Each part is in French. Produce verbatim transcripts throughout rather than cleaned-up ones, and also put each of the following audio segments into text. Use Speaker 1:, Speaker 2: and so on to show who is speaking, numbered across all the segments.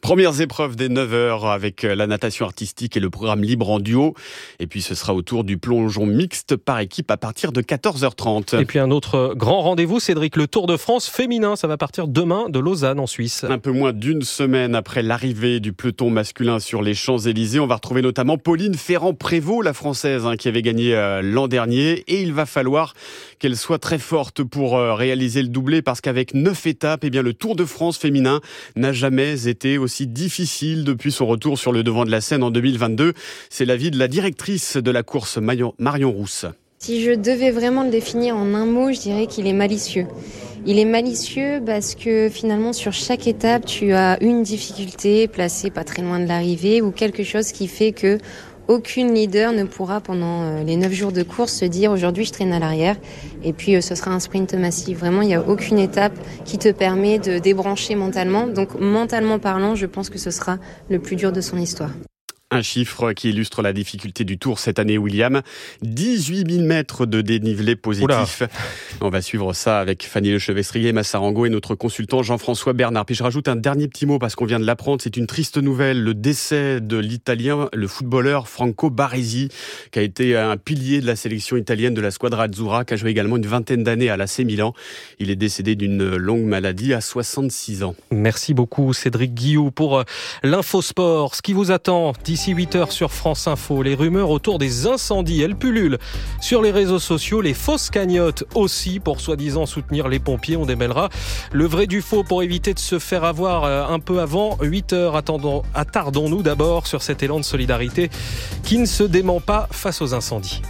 Speaker 1: Premières épreuves des neuf heures avec la natation artistique et le programme libre en duo. Et puis ce sera au tour du plongeon mixte par équipe à partir de quatorze heures trente.
Speaker 2: Et puis un autre grand rendez-vous, Cédric, le Tour de France féminin. Ça va partir demain de Lausanne en Suisse.
Speaker 1: Un peu moins d'une semaine après l'arrivée du peloton masculin sur les Champs-Élysées, on va retrouver notamment Pauline Ferrand-Prévot, la Française, hein, qui avait gagné euh, l'an dernier. Et il va falloir qu'elle soit très forte pour euh, réaliser le doublé, parce qu'avec neuf étapes, eh bien, le Tour de France féminin n'a jamais été aussi difficile depuis son retour sur le devant de la scène en deux mille vingt-deux. C'est l'avis de la directrice de la course, Marion Rousse.
Speaker 3: Si je devais vraiment le définir en un mot, je dirais qu'il est malicieux. Il est malicieux parce que finalement sur chaque étape, tu as une difficulté placée pas très loin de l'arrivée ou quelque chose qui fait que aucune leader ne pourra pendant les neuf jours de course se dire aujourd'hui je traîne à l'arrière et puis ce sera un sprint massif. Vraiment, il n'y a aucune étape qui te permet de débrancher mentalement. Donc mentalement parlant, je pense que ce sera le plus dur de son histoire.
Speaker 1: Un chiffre qui illustre la difficulté du Tour cette année, William. dix-huit mille mètres de dénivelé positif. Oula. On va suivre ça avec Fanny Lechevestrier, Massarango et notre consultant Jean-François Bernard. Puis je rajoute un dernier petit mot parce qu'on vient de l'apprendre. C'est une triste nouvelle. Le décès de l'Italien, le footballeur Franco Baresi, qui a été un pilier de la sélection italienne de la Squadra Azzurra, qui a joué également une vingtaine d'années à l'A C Milan. Il est décédé d'une longue maladie à soixante-six ans.
Speaker 2: Merci beaucoup Cédric Guillou pour l'infosport. Ce qui vous attend d'ici huit heures sur France Info, les rumeurs autour des incendies, elles pullulent sur les réseaux sociaux, les fausses cagnottes aussi pour soi-disant soutenir les pompiers. On démêlera le vrai du faux pour éviter de se faire avoir un peu avant huit heures. Attendons, attardons-nous d'abord sur cet élan de solidarité qui ne se dément pas face aux incendies.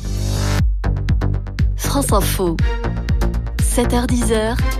Speaker 4: France Info, sept heures dix,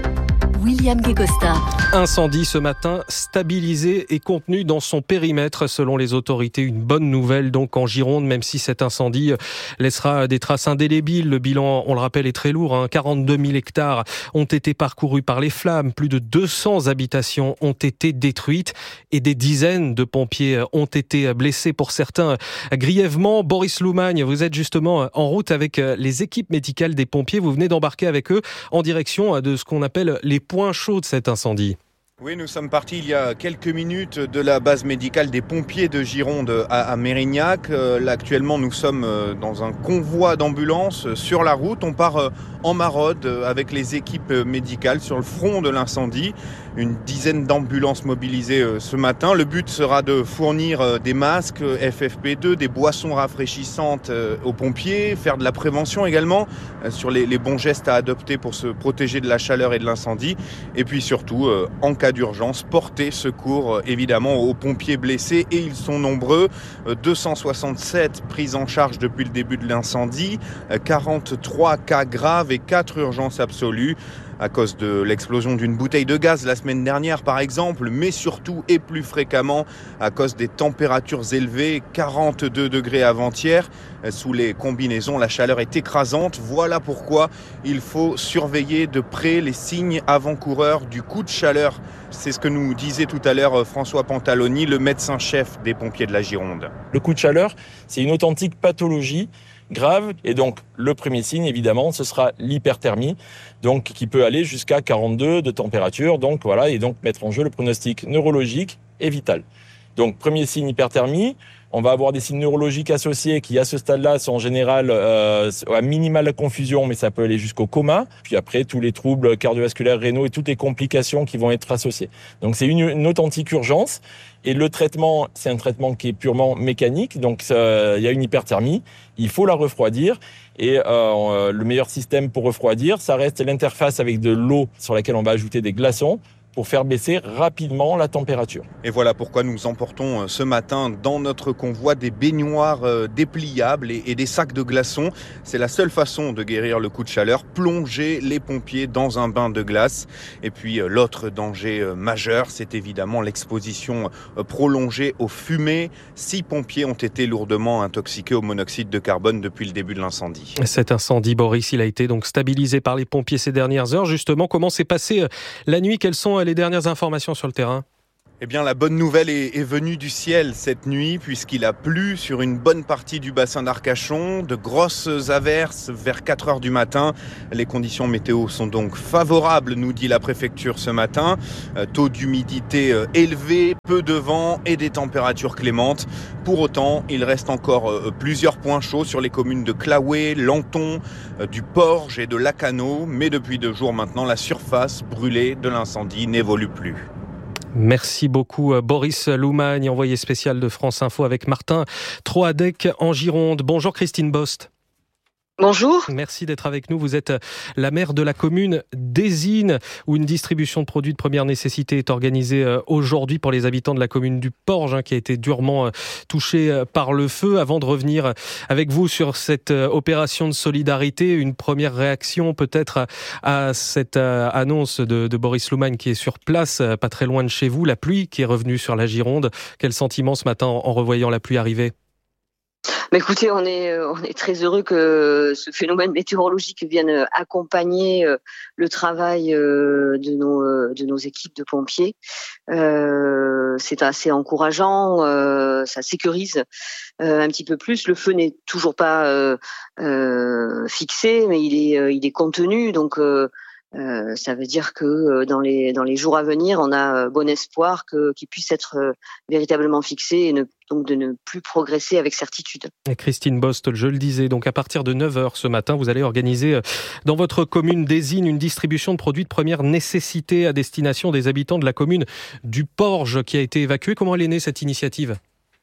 Speaker 4: William Guécosta.
Speaker 2: Incendie ce matin, stabilisé et contenu dans son périmètre selon les autorités. Une bonne nouvelle donc en Gironde, même si cet incendie laissera des traces indélébiles. Le bilan, on le rappelle, est très lourd. Hein. quarante-deux mille hectares ont été parcourus par les flammes. Plus de deux cents habitations ont été détruites et des dizaines de pompiers ont été blessés, pour certains grièvement. Boris Loumagne, vous êtes justement en route avec les équipes médicales des pompiers. Vous venez d'embarquer avec eux en direction de ce qu'on appelle les points chauds de cet incendie.
Speaker 5: Oui, nous sommes partis il y a quelques minutes de la base médicale des pompiers de Gironde à, à Mérignac. Euh, là, actuellement, nous sommes dans un convoi d'ambulances sur la route. On part euh, en maraude avec les équipes médicales sur le front de l'incendie. Une dizaine d'ambulances mobilisées euh, ce matin. Le but sera de fournir euh, des masques F F P deux, des boissons rafraîchissantes euh, aux pompiers, faire de la prévention également euh, sur les, les bons gestes à adopter pour se protéger de la chaleur et de l'incendie. Et puis surtout, euh, en cas d'urgence, porter secours évidemment aux pompiers blessés, et ils sont nombreux. deux cent soixante-sept prises en charge depuis le début de l'incendie, quarante-trois cas graves et quatre urgences absolues à cause de l'explosion d'une bouteille de gaz la semaine dernière par exemple, mais surtout et plus fréquemment à cause des températures élevées, quarante-deux degrés avant-hier. Sous les combinaisons, la chaleur est écrasante. Voilà pourquoi il faut surveiller de près les signes avant-coureurs du coup de chaleur. C'est ce que nous disait tout à l'heure François Pantaloni, le médecin-chef des pompiers de la Gironde.
Speaker 6: Le coup de chaleur, c'est une authentique pathologie grave, et donc le premier signe évidemment ce sera l'hyperthermie, donc qui peut aller jusqu'à quarante-deux de température, donc voilà, et donc mettre en jeu le pronostic neurologique et vital. Donc premier signe hyperthermie, on va avoir des signes neurologiques associés qui à ce stade-là sont en général euh, à minima la confusion, mais ça peut aller jusqu'au coma. Puis après tous les troubles cardiovasculaires, rénaux et toutes les complications qui vont être associées. Donc c'est une, une authentique urgence. Et le traitement, c'est un traitement qui est purement mécanique. Donc euh, il y a une hyperthermie, il faut la refroidir. Et euh, le meilleur système pour refroidir, ça reste l'interface avec de l'eau sur laquelle on va ajouter des glaçons pour faire baisser rapidement la température.
Speaker 5: Et voilà pourquoi nous emportons ce matin dans notre convoi des baignoires dépliables et des sacs de glaçons. C'est la seule façon de guérir le coup de chaleur, plonger les pompiers dans un bain de glace. Et puis l'autre danger majeur, c'est évidemment l'exposition prolongée aux fumées. Six pompiers ont été lourdement intoxiqués au monoxyde de carbone depuis le début de l'incendie.
Speaker 2: Cet incendie, Boris, il a été donc stabilisé par les pompiers ces dernières heures. Justement, comment s'est passée la nuit ? Quelles sont les dernières informations sur le terrain ?
Speaker 5: Eh bien, la bonne nouvelle est, est venue du ciel cette nuit, puisqu'il a plu sur une bonne partie du bassin d'Arcachon. De grosses averses vers quatre heures du matin. Les conditions météo sont donc favorables, nous dit la préfecture ce matin. Euh, taux d'humidité euh, élevé, peu de vent et des températures clémentes. Pour autant, il reste encore euh, plusieurs points chauds sur les communes de Claouet, Lanton, euh, du Porge et de Lacanau. Mais depuis deux jours maintenant, la surface brûlée de l'incendie n'évolue plus.
Speaker 2: Merci beaucoup Boris Loumagne, envoyé spécial de France Info avec Martin Troadec en Gironde. Bonjour Christine Bost.
Speaker 7: Bonjour.
Speaker 2: Merci d'être avec nous. Vous êtes la maire de la commune d'Ésine, où une distribution de produits de première nécessité est organisée aujourd'hui pour les habitants de la commune du Porge, qui a été durement touchée par le feu. Avant de revenir avec vous sur cette opération de solidarité, une première réaction peut-être à cette annonce de, de Boris Loumagne qui est sur place, pas très loin de chez vous, la pluie qui est revenue sur la Gironde. Quel sentiment ce matin en revoyant la pluie arriver ?
Speaker 7: Mais écoutez, on est on est très heureux que ce phénomène météorologique vienne accompagner le travail de nos de nos équipes de pompiers. Euh, c'est assez encourageant, euh, ça sécurise euh, un petit peu plus. Le feu n'est toujours pas euh, euh, fixé, mais il est il est contenu, donc. Euh, Euh, ça veut dire que euh, dans les dans les jours à venir, on a euh, bon espoir que qu'il puisse être euh, véritablement fixé et ne, donc de ne plus progresser avec certitude.
Speaker 2: Et Christine Bost, je le disais, donc à partir de neuf heures ce matin, vous allez organiser euh, dans votre commune d'Ésine une distribution de produits de première nécessité à destination des habitants de la commune du Porge qui a été évacuée. Comment elle est née cette initiative ?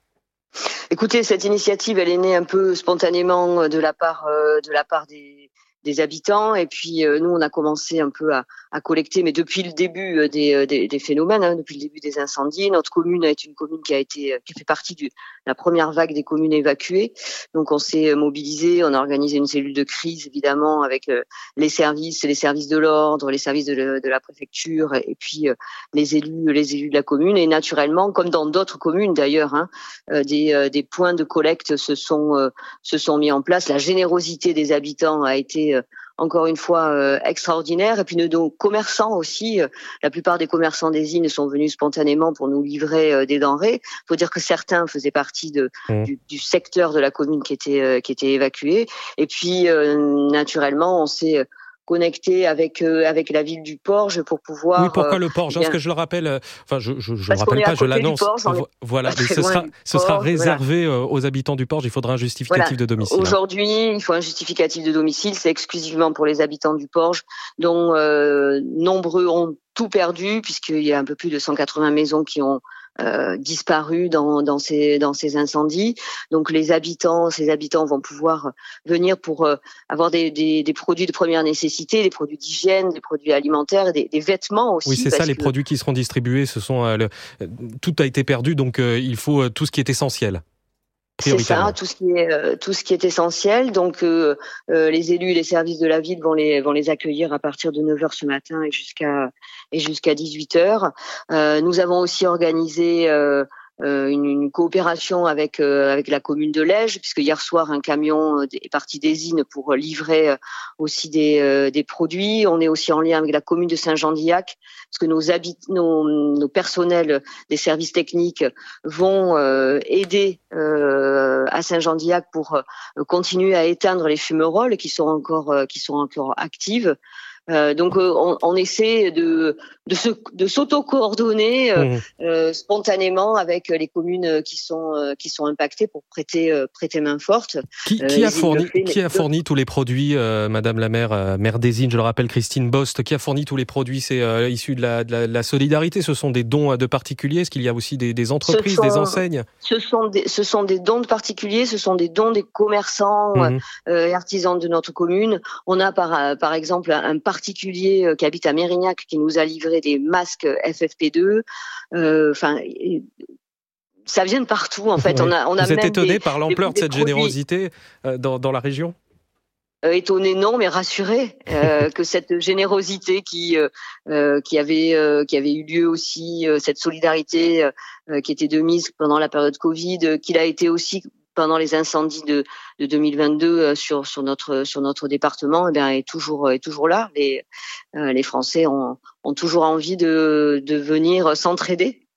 Speaker 7: Écoutez, cette initiative, elle est née un peu spontanément de la part euh, de la part des des habitants, et puis euh, nous on a commencé un peu à, à collecter, mais depuis le début euh, des, des, des phénomènes, hein, depuis le début des incendies. Notre commune est une commune qui a été, qui fait partie de la première vague des communes évacuées. Donc on s'est mobilisé, on a organisé une cellule de crise évidemment avec euh, les services, les services de l'ordre, les services de, le, de la préfecture, et puis euh, les élus, les élus de la commune. Et naturellement, comme dans d'autres communes d'ailleurs, hein, euh, des, euh, des points de collecte se sont euh, se sont mis en place. La générosité des habitants a été euh, encore une fois euh, extraordinaire, et puis nos, nos commerçants aussi, euh, la plupart des commerçants d'Ésine sont venus spontanément pour nous livrer euh, des denrées. Il faut dire que certains faisaient partie de, mmh. du, du secteur de la commune qui était euh, qui était évacué, et puis euh, naturellement on s'est connecté avec euh, avec la ville du Porge pour pouvoir.
Speaker 2: Oui, pourquoi euh, le Porge ? Parce que je le rappelle, euh, enfin je je, je le rappelle pas, je l'annonce.
Speaker 7: Porge,
Speaker 2: voilà, mais ce sera ce sera réservé voilà. aux habitants du Porge. Il faudra un justificatif voilà. de domicile.
Speaker 7: Aujourd'hui, il faut un justificatif de domicile. C'est exclusivement pour les habitants du Porge, dont euh, nombreux ont tout perdu, puisqu'il y a un peu plus de cent quatre-vingts maisons qui ont Euh, disparu dans, dans ces dans ces incendies. Donc les habitants, ces habitants vont pouvoir venir pour euh, avoir des, des des produits de première nécessité, des produits d'hygiène, des produits alimentaires, des, des vêtements aussi.
Speaker 2: Oui, c'est ça, les
Speaker 7: que...
Speaker 2: produits qui seront distribués. Ce sont euh, le... tout a été perdu, donc euh, il faut euh, tout ce qui est essentiel.
Speaker 7: C'est ça, tout ce qui est euh, tout ce qui est essentiel. Donc euh, euh, les élus, les services de la ville vont les vont les accueillir à partir de neuf heures ce matin et jusqu'à et jusqu'à dix-huit heures. Euh, nous avons aussi organisé euh, Euh, une, une coopération avec euh, avec la commune de Lège, puisque hier soir un camion est parti d'Ésine pour livrer euh, aussi des euh, des produits. On est aussi en lien avec la commune de Saint-Jean-d'Illac, parce que nos habit- nos nos personnels des services techniques vont euh, aider euh, à Saint-Jean-d'Illac pour euh, continuer à éteindre les fumerolles qui sont encore euh, qui sont encore actives. Euh, donc euh, on, on essaie de de, se, de s'auto-coordonner euh, mmh. euh, spontanément avec les communes qui sont euh, qui sont impactées pour prêter euh, prêter main forte.
Speaker 2: Qui, qui euh, a fourni fait, qui a fourni tous les produits, euh, Madame la maire, euh, maire d'Ésine, je le rappelle, Christine Bost, qui a fourni tous les produits? C'est euh, issu de la, de, la, de la solidarité. Ce sont des dons de particuliers. Est-ce qu'il y a aussi des, des entreprises, sont, des enseignes?
Speaker 7: Ce sont des ce sont des dons de particuliers. Ce sont des dons des commerçants mmh. euh, et artisans de notre commune. On a par par exemple un particulier qui habite à Mérignac qui nous a livré des masques F F P deux. Enfin, euh, ça vient de partout en fait.
Speaker 2: Oui.
Speaker 7: On a, on a
Speaker 2: Vous êtes
Speaker 7: même
Speaker 2: étonné
Speaker 7: des,
Speaker 2: par l'ampleur
Speaker 7: des,
Speaker 2: de cette
Speaker 7: des
Speaker 2: générosité euh, dans, dans la région?
Speaker 7: Euh, étonné non, mais rassuré euh, que cette générosité qui euh, qui avait euh, qui avait eu lieu aussi, euh, cette solidarité euh, qui était de mise pendant la période Covid, euh, qu'il a été aussi pendant les incendies de, de deux mille vingt-deux euh, sur sur notre sur notre département, eh bien est toujours est toujours là. Les euh, les Français ont ont toujours envie de de venir s'entraider.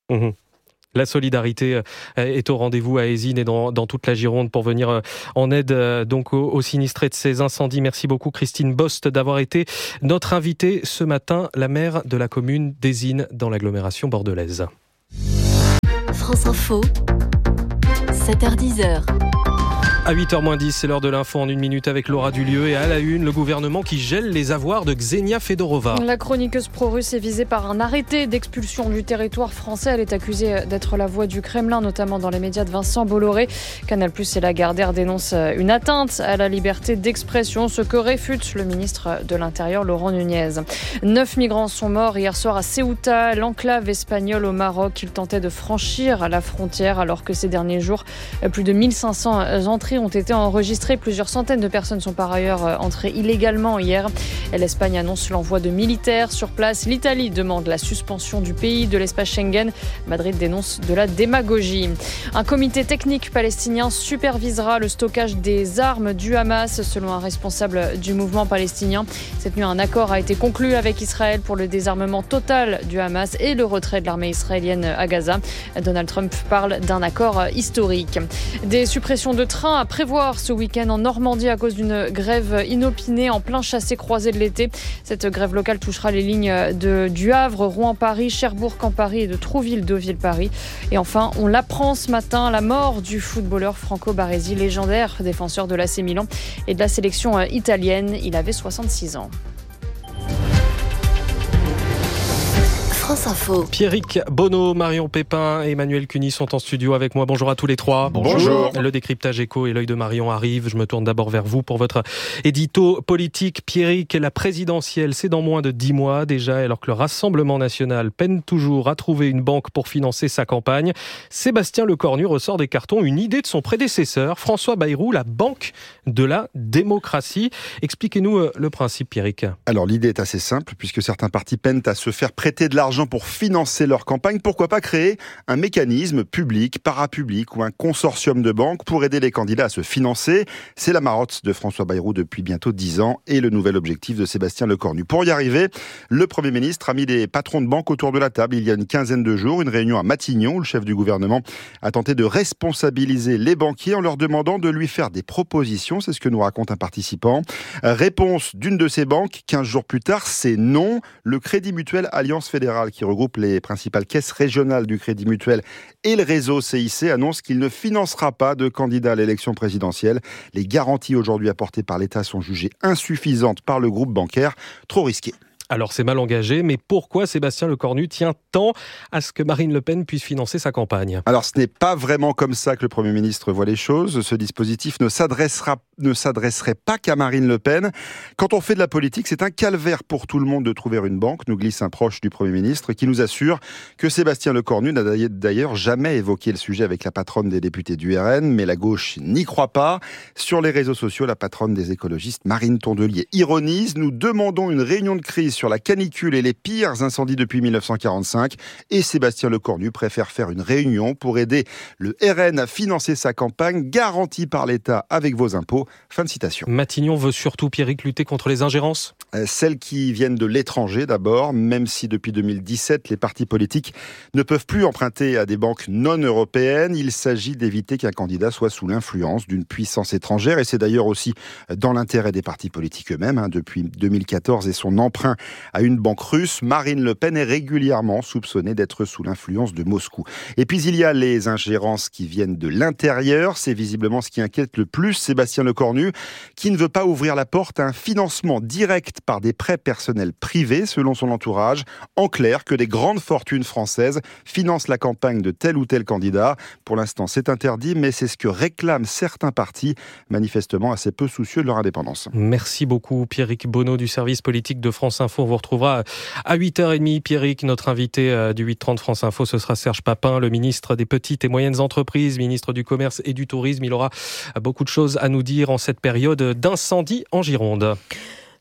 Speaker 2: Mmh. La solidarité est au rendez-vous à Eysines et dans, dans toute la Gironde pour venir en aide donc aux, aux sinistrés de ces incendies. Merci beaucoup Christine Bost d'avoir été notre invitée ce matin, la maire de la commune d'Eysines dans l'agglomération bordelaise.
Speaker 4: France Info, sept heures dix.
Speaker 2: À huit heures moins dix, c'est l'heure de l'info en une minute avec Laura Dulieu et à la une, le gouvernement qui gèle les avoirs de Ksenia Fedorova.
Speaker 8: La chroniqueuse pro-russe est visée par un arrêté d'expulsion du territoire français. Elle est accusée d'être la voix du Kremlin, notamment dans les médias de Vincent Bolloré. Canal+ et Lagardère dénoncent une atteinte à la liberté d'expression, ce que réfute le ministre de l'Intérieur, Laurent Nunez. Neuf migrants sont morts hier soir à Ceuta, l'enclave espagnole au Maroc. Ils tentaient de franchir la frontière alors que ces derniers jours, plus de mille cinq cents entrées ont été enregistrées. Plusieurs centaines de personnes sont par ailleurs entrées illégalement hier. L'Espagne annonce l'envoi de militaires sur place. L'Italie demande la suspension du pays de l'espace Schengen. Madrid dénonce de la démagogie. Un comité technique palestinien supervisera le stockage des armes du Hamas, selon un responsable du mouvement palestinien. Cette nuit, un accord a été conclu avec Israël pour le désarmement total du Hamas et le retrait de l'armée israélienne à Gaza. Donald Trump parle d'un accord historique. Des suppressions de trains à prévoir ce week-end en Normandie à cause d'une grève inopinée en plein chassé-croisé de l'été. Cette grève locale touchera les lignes de, du Havre, Rouen-Paris, Cherbourg-Campari et de Trouville-Deauville-Paris. Et enfin, on l'apprend ce matin, la mort du footballeur Franco Baresi, légendaire défenseur de l'A C Milan et de la sélection italienne. Il avait soixante-six ans.
Speaker 4: France Info.
Speaker 2: Pierrick Bonneau, Marion Pépin et Emmanuel Cuny sont en studio avec moi. Bonjour à tous les trois.
Speaker 5: Bonjour.
Speaker 2: Le décryptage écho et l'œil de Marion arrive. Je me tourne d'abord vers vous pour votre édito politique. Pierrick, la présidentielle, c'est dans moins de dix mois déjà, alors que le Rassemblement national peine toujours à trouver une banque pour financer sa campagne. Sébastien Lecornu ressort des cartons une idée de son prédécesseur, François Bayrou, la banque de la démocratie. Expliquez-nous le principe, Pierrick.
Speaker 9: Alors l'idée est assez simple, puisque certains partis peinent à se faire prêter de l'argent pour financer leur campagne. Pourquoi pas créer un mécanisme public, parapublic ou un consortium de banques pour aider les candidats à se financer? C'est la marotte de François Bayrou depuis bientôt dix ans et le nouvel objectif de Sébastien Lecornu. Pour y arriver, le Premier ministre a mis les patrons de banques autour de la table il y a une quinzaine de jours. Une réunion à Matignon où le chef du gouvernement a tenté de responsabiliser les banquiers en leur demandant de lui faire des propositions. C'est ce que nous raconte un participant. Réponse d'une de ces banques, quinze jours plus tard, c'est non. Le Crédit Mutuel Alliance Fédérale, qui regroupe les principales caisses régionales du Crédit Mutuel et le réseau C I C, annonce qu'il ne financera pas de candidats à l'élection présidentielle. Les garanties aujourd'hui apportées par l'État sont jugées insuffisantes par le groupe bancaire, trop risquées.
Speaker 2: Alors c'est mal engagé, mais pourquoi Sébastien Lecornu tient tant à ce que Marine Le Pen puisse financer sa campagne?
Speaker 9: Alors ce n'est pas vraiment comme ça que le Premier ministre voit les choses. Ce dispositif ne s'adressera, ne s'adresserait pas qu'à Marine Le Pen. Quand on fait de la politique, c'est un calvaire pour tout le monde de trouver une banque, nous glisse un proche du Premier ministre qui nous assure que Sébastien Lecornu n'a d'ailleurs jamais évoqué le sujet avec la patronne des députés du R N, mais la gauche n'y croit pas. Sur les réseaux sociaux, la patronne des écologistes, Marine Tondelier, ironise: nous demandons une réunion de crise sur la canicule et les pires incendies depuis mille neuf cent quarante-cinq, et Sébastien Lecornu préfère faire une réunion pour aider le R N à financer sa campagne garantie par l'État avec vos impôts. Fin de citation.
Speaker 2: Matignon veut surtout, Pierrick, lutter contre les ingérences ?
Speaker 9: euh, Celles qui viennent de l'étranger d'abord, même si depuis deux mille dix-sept, les partis politiques ne peuvent plus emprunter à des banques non européennes. Il s'agit d'éviter qu'un candidat soit sous l'influence d'une puissance étrangère, et c'est d'ailleurs aussi dans l'intérêt des partis politiques eux-mêmes. Hein, depuis deux mille quatorze et son emprunt à une banque russe, Marine Le Pen est régulièrement soupçonnée d'être sous l'influence de Moscou. Et puis il y a les ingérences qui viennent de l'intérieur. C'est visiblement ce qui inquiète le plus Sébastien Lecornu, qui ne veut pas ouvrir la porte à un financement direct par des prêts personnels privés, selon son entourage. En clair, que des grandes fortunes françaises financent la campagne de tel ou tel candidat. Pour l'instant, c'est interdit, mais c'est ce que réclament certains partis, manifestement assez peu soucieux de leur indépendance.
Speaker 2: Merci beaucoup, Pierrick Bonneau du service politique de France Info. On vous retrouvera à huit heures trente. Pierrick, notre invité du huit trente France Info, ce sera Serge Papin, le ministre des Petites et Moyennes Entreprises, ministre du Commerce et du Tourisme. Il aura beaucoup de choses à nous dire en cette période d'incendie en Gironde.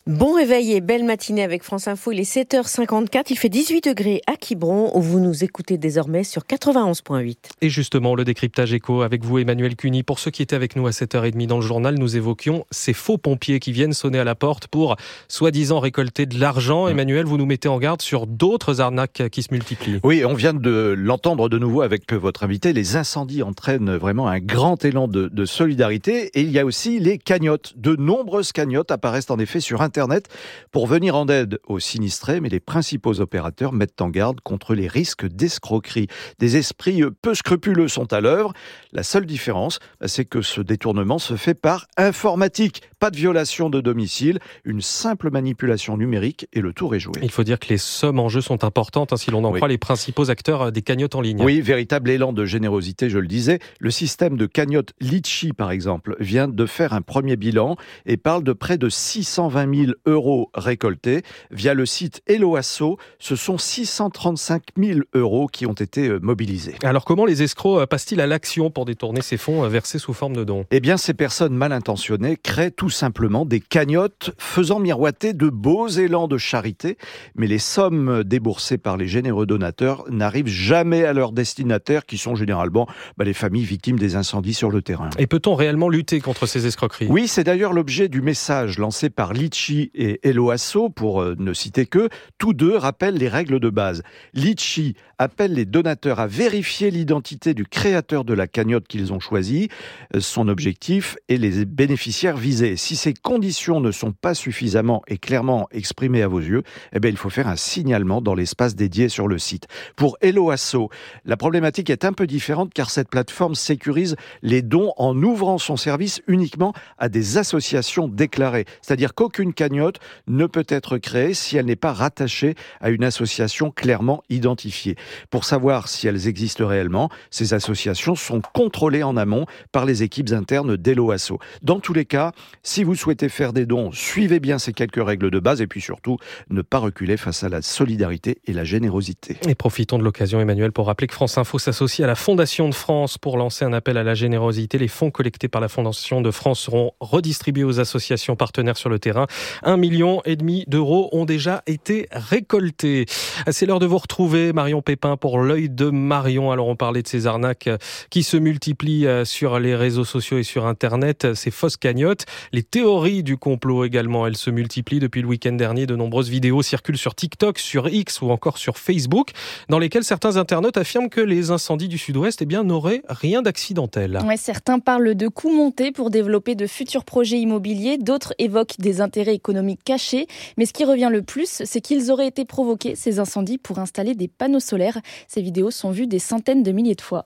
Speaker 10: Bon réveil et belle matinée avec France Info. Il est sept heures cinquante-quatre. Il fait dix-huit degrés à Quiberon, où vous nous écoutez désormais sur quatre-vingt-onze virgule huit.
Speaker 2: Et justement, le décryptage éco avec vous, Emmanuel Cuny. Pour ceux qui étaient avec nous à sept heures trente dans le journal, nous évoquions ces faux pompiers qui viennent sonner à la porte pour soi-disant récolter de l'argent. Mmh. Emmanuel, vous nous mettez en garde sur d'autres arnaques qui se multiplient.
Speaker 11: Oui, on vient de l'entendre de nouveau avec votre invité. Les incendies entraînent vraiment un grand élan de, de solidarité. Et il y a aussi les cagnottes. De nombreuses cagnottes apparaissent en effet sur Internet pour venir en aide aux sinistrés, mais les principaux opérateurs mettent en garde contre les risques d'escroquerie. Des esprits peu scrupuleux sont à l'œuvre. La seule différence, c'est que ce détournement se fait par informatique. Pas de violation de domicile, une simple manipulation numérique et le tour est joué.
Speaker 2: Il faut dire que les sommes en jeu sont importantes, hein, si l'on en oui. croit les principaux acteurs des cagnottes en ligne.
Speaker 11: Oui, véritable élan de générosité, je le disais. Le système de cagnotte Litchi, par exemple, vient de faire un premier bilan et parle de près de six cent vingt mille euros récoltés. Via le site Helloasso, ce sont six cent trente-cinq mille euros qui ont été mobilisés.
Speaker 2: Alors comment les escrocs passent-ils à l'action pour détourner ces fonds versés sous forme de dons ?
Speaker 11: Eh bien, ces personnes mal intentionnées créent tout simplement des cagnottes faisant miroiter de beaux élans de charité, mais les sommes déboursées par les généreux donateurs n'arrivent jamais à leurs destinataires, qui sont généralement bah, les familles victimes des incendies sur le terrain.
Speaker 2: Et peut-on réellement lutter contre ces escroqueries ?
Speaker 11: Oui, c'est d'ailleurs l'objet du message lancé par Litchi et Helloasso, pour euh, ne citer que, tous deux rappellent les règles de base. Litchi appelle les donateurs à vérifier l'identité du créateur de la cagnotte qu'ils ont choisie, euh, son objectif et les bénéficiaires visés. Si ces conditions ne sont pas suffisamment et clairement exprimées à vos yeux, eh bien, il faut faire un signalement dans l'espace dédié sur le site. Pour Helloasso, la problématique est un peu différente car cette plateforme sécurise les dons en ouvrant son service uniquement à des associations déclarées. C'est-à-dire qu'aucune cagnotte ne peut être créée si elle n'est pas rattachée à une association clairement identifiée. Pour savoir si elles existent réellement, ces associations sont contrôlées en amont par les équipes internes d'Helloasso. Dans tous les cas, si vous souhaitez faire des dons, suivez bien ces quelques règles de base et puis surtout, ne pas reculer face à la solidarité et la générosité.
Speaker 2: Et profitons de l'occasion, Emmanuel, pour rappeler que France Info s'associe à la Fondation de France pour lancer un appel à la générosité. Les fonds collectés par la Fondation de France seront redistribués aux associations partenaires sur le terrain. Un million et demi d'euros ont déjà été récoltés. C'est l'heure de vous retrouver, Marion Pépin, pour l'œil de Marion. Alors, on parlait de ces arnaques qui se multiplient sur les réseaux sociaux et sur Internet, ces fausses cagnottes. Les théories du complot également, elles se multiplient. Depuis le week-end dernier, de nombreuses vidéos circulent sur TikTok, sur X ou encore sur Facebook, dans lesquelles certains internautes affirment que les incendies du Sud-Ouest eh bien, n'auraient rien d'accidentel.
Speaker 12: Ouais, certains parlent de coûts montés pour développer de futurs projets immobiliers. D'autres évoquent des intérêts économiques cachés. Mais ce qui revient le plus, c'est qu'ils auraient été provoqués, ces incendies, pour installer des panneaux solaires. Ces vidéos sont vues des centaines de milliers de fois.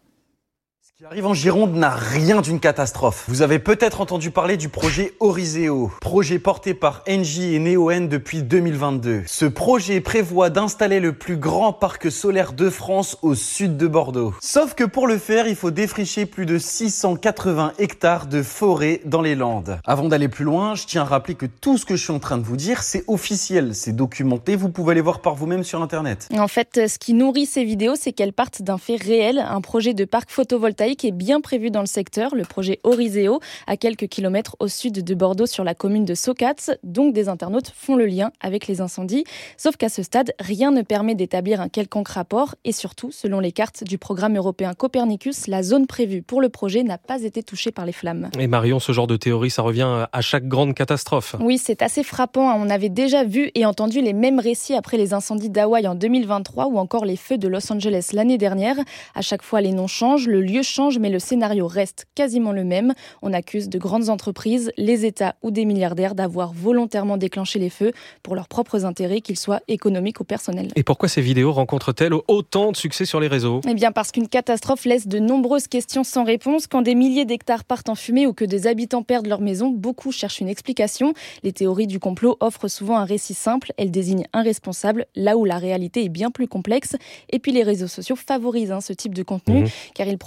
Speaker 13: Ce qui arrive en Gironde n'a rien d'une catastrophe. Vous avez peut-être entendu parler du projet Oriseo, projet porté par Engie et Neoen depuis deux mille vingt-deux. Ce projet prévoit d'installer le plus grand parc solaire de France au sud de Bordeaux. Sauf que pour le faire, il faut défricher plus de six cent quatre-vingts hectares de forêt dans les Landes. Avant d'aller plus loin, je tiens à rappeler que tout ce que je suis en train de vous dire, c'est officiel, c'est documenté, vous pouvez aller voir par vous-même sur Internet.
Speaker 12: En fait, ce qui nourrit ces vidéos, c'est qu'elles partent d'un fait réel, un projet de parc photovoltaïque est bien prévu dans le secteur, le projet Oriseo, à quelques kilomètres au sud de Bordeaux sur la commune de Socats. Donc des internautes font le lien avec les incendies. Sauf qu'à ce stade, rien ne permet d'établir un quelconque rapport et surtout, selon les cartes du programme européen Copernicus, la zone prévue pour le projet n'a pas été touchée par les flammes.
Speaker 2: Et Marion, ce genre de théorie, ça revient à chaque grande catastrophe.
Speaker 12: Oui, c'est assez frappant. On avait déjà vu et entendu les mêmes récits après les incendies d'Hawaï en deux mille vingt-trois ou encore les feux de Los Angeles l'année dernière. À chaque fois, les noms changent, le lieu change, mais le scénario reste quasiment le même. On accuse de grandes entreprises, les États ou des milliardaires d'avoir volontairement déclenché les feux pour leurs propres intérêts, qu'ils soient économiques ou personnels.
Speaker 2: Et pourquoi ces vidéos rencontrent-elles autant de succès sur les réseaux ?
Speaker 12: Eh bien parce qu'une catastrophe laisse de nombreuses questions sans réponse. Quand des milliers d'hectares partent en fumée ou que des habitants perdent leur maison, beaucoup cherchent une explication. Les théories du complot offrent souvent un récit simple. Elles désignent un responsable, là où la réalité est bien plus complexe. Et puis les réseaux sociaux favorisent hein, ce type de contenu, mmh. car ils provoquent de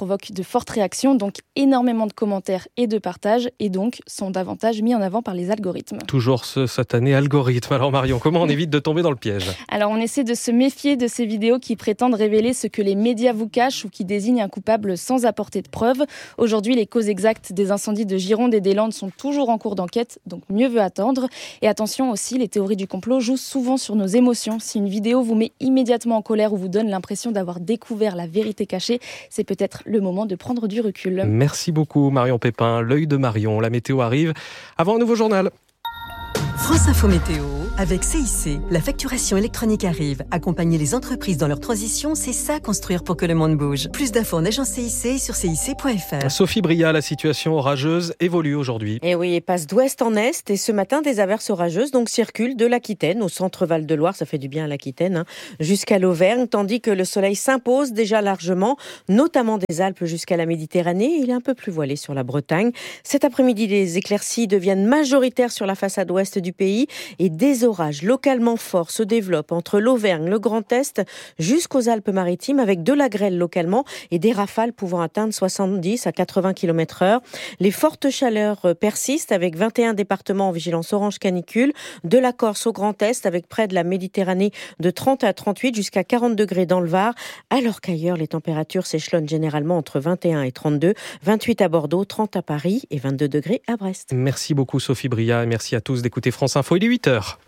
Speaker 12: fortes réactions, donc énormément de commentaires et de partages, et donc sont davantage mis en avant par les algorithmes.
Speaker 2: Toujours ce satané algorithme. Alors Marion, comment on évite de tomber dans le piège ?
Speaker 12: Alors on essaie de se méfier de ces vidéos qui prétendent révéler ce que les médias vous cachent ou qui désignent un coupable sans apporter de preuves. Aujourd'hui, les causes exactes des incendies de Gironde et des Landes sont toujours en cours d'enquête, donc mieux vaut attendre. Et attention aussi, les théories du complot jouent souvent sur nos émotions. Si une vidéo vous met immédiatement en colère ou vous donne l'impression d'avoir découvert la vérité cachée, c'est peut-être le moment de prendre du recul.
Speaker 2: Merci beaucoup Marion Pépin. L'œil de Marion, la météo arrive avant un nouveau journal.
Speaker 14: France Info Météo, avec C I C. La facturation électronique arrive. Accompagner les entreprises dans leur transition, c'est ça construire pour que le monde bouge. Plus d'infos en agence C I C sur C I C point F R.
Speaker 2: Sophie Bria, la situation orageuse évolue aujourd'hui.
Speaker 10: Et oui, elle passe d'ouest en est et ce matin, des averses orageuses donc circulent de l'Aquitaine au centre Val-de-Loire, ça fait du bien à l'Aquitaine, hein, jusqu'à l'Auvergne, tandis que le soleil s'impose déjà largement, notamment des Alpes jusqu'à la Méditerranée. Il est un peu plus voilé sur la Bretagne. Cet après-midi, les éclaircies deviennent majoritaires sur la façade ouest du pays et des orages localement forts se développent entre l'Auvergne, le Grand Est jusqu'aux Alpes-Maritimes avec de la grêle localement et des rafales pouvant atteindre soixante-dix à quatre-vingts kilomètres heure. Les fortes chaleurs persistent avec vingt et un départements en vigilance orange canicule, de la Corse au Grand Est avec près de la Méditerranée de trente à trente-huit jusqu'à quarante degrés dans le Var, alors qu'ailleurs les températures s'échelonnent généralement entre vingt et un et trente-deux, vingt-huit à Bordeaux, trente à Paris et vingt-deux degrés à Brest.
Speaker 2: Merci beaucoup Sophie Bria et merci à tous d'écouter France Info. Il est huit heures.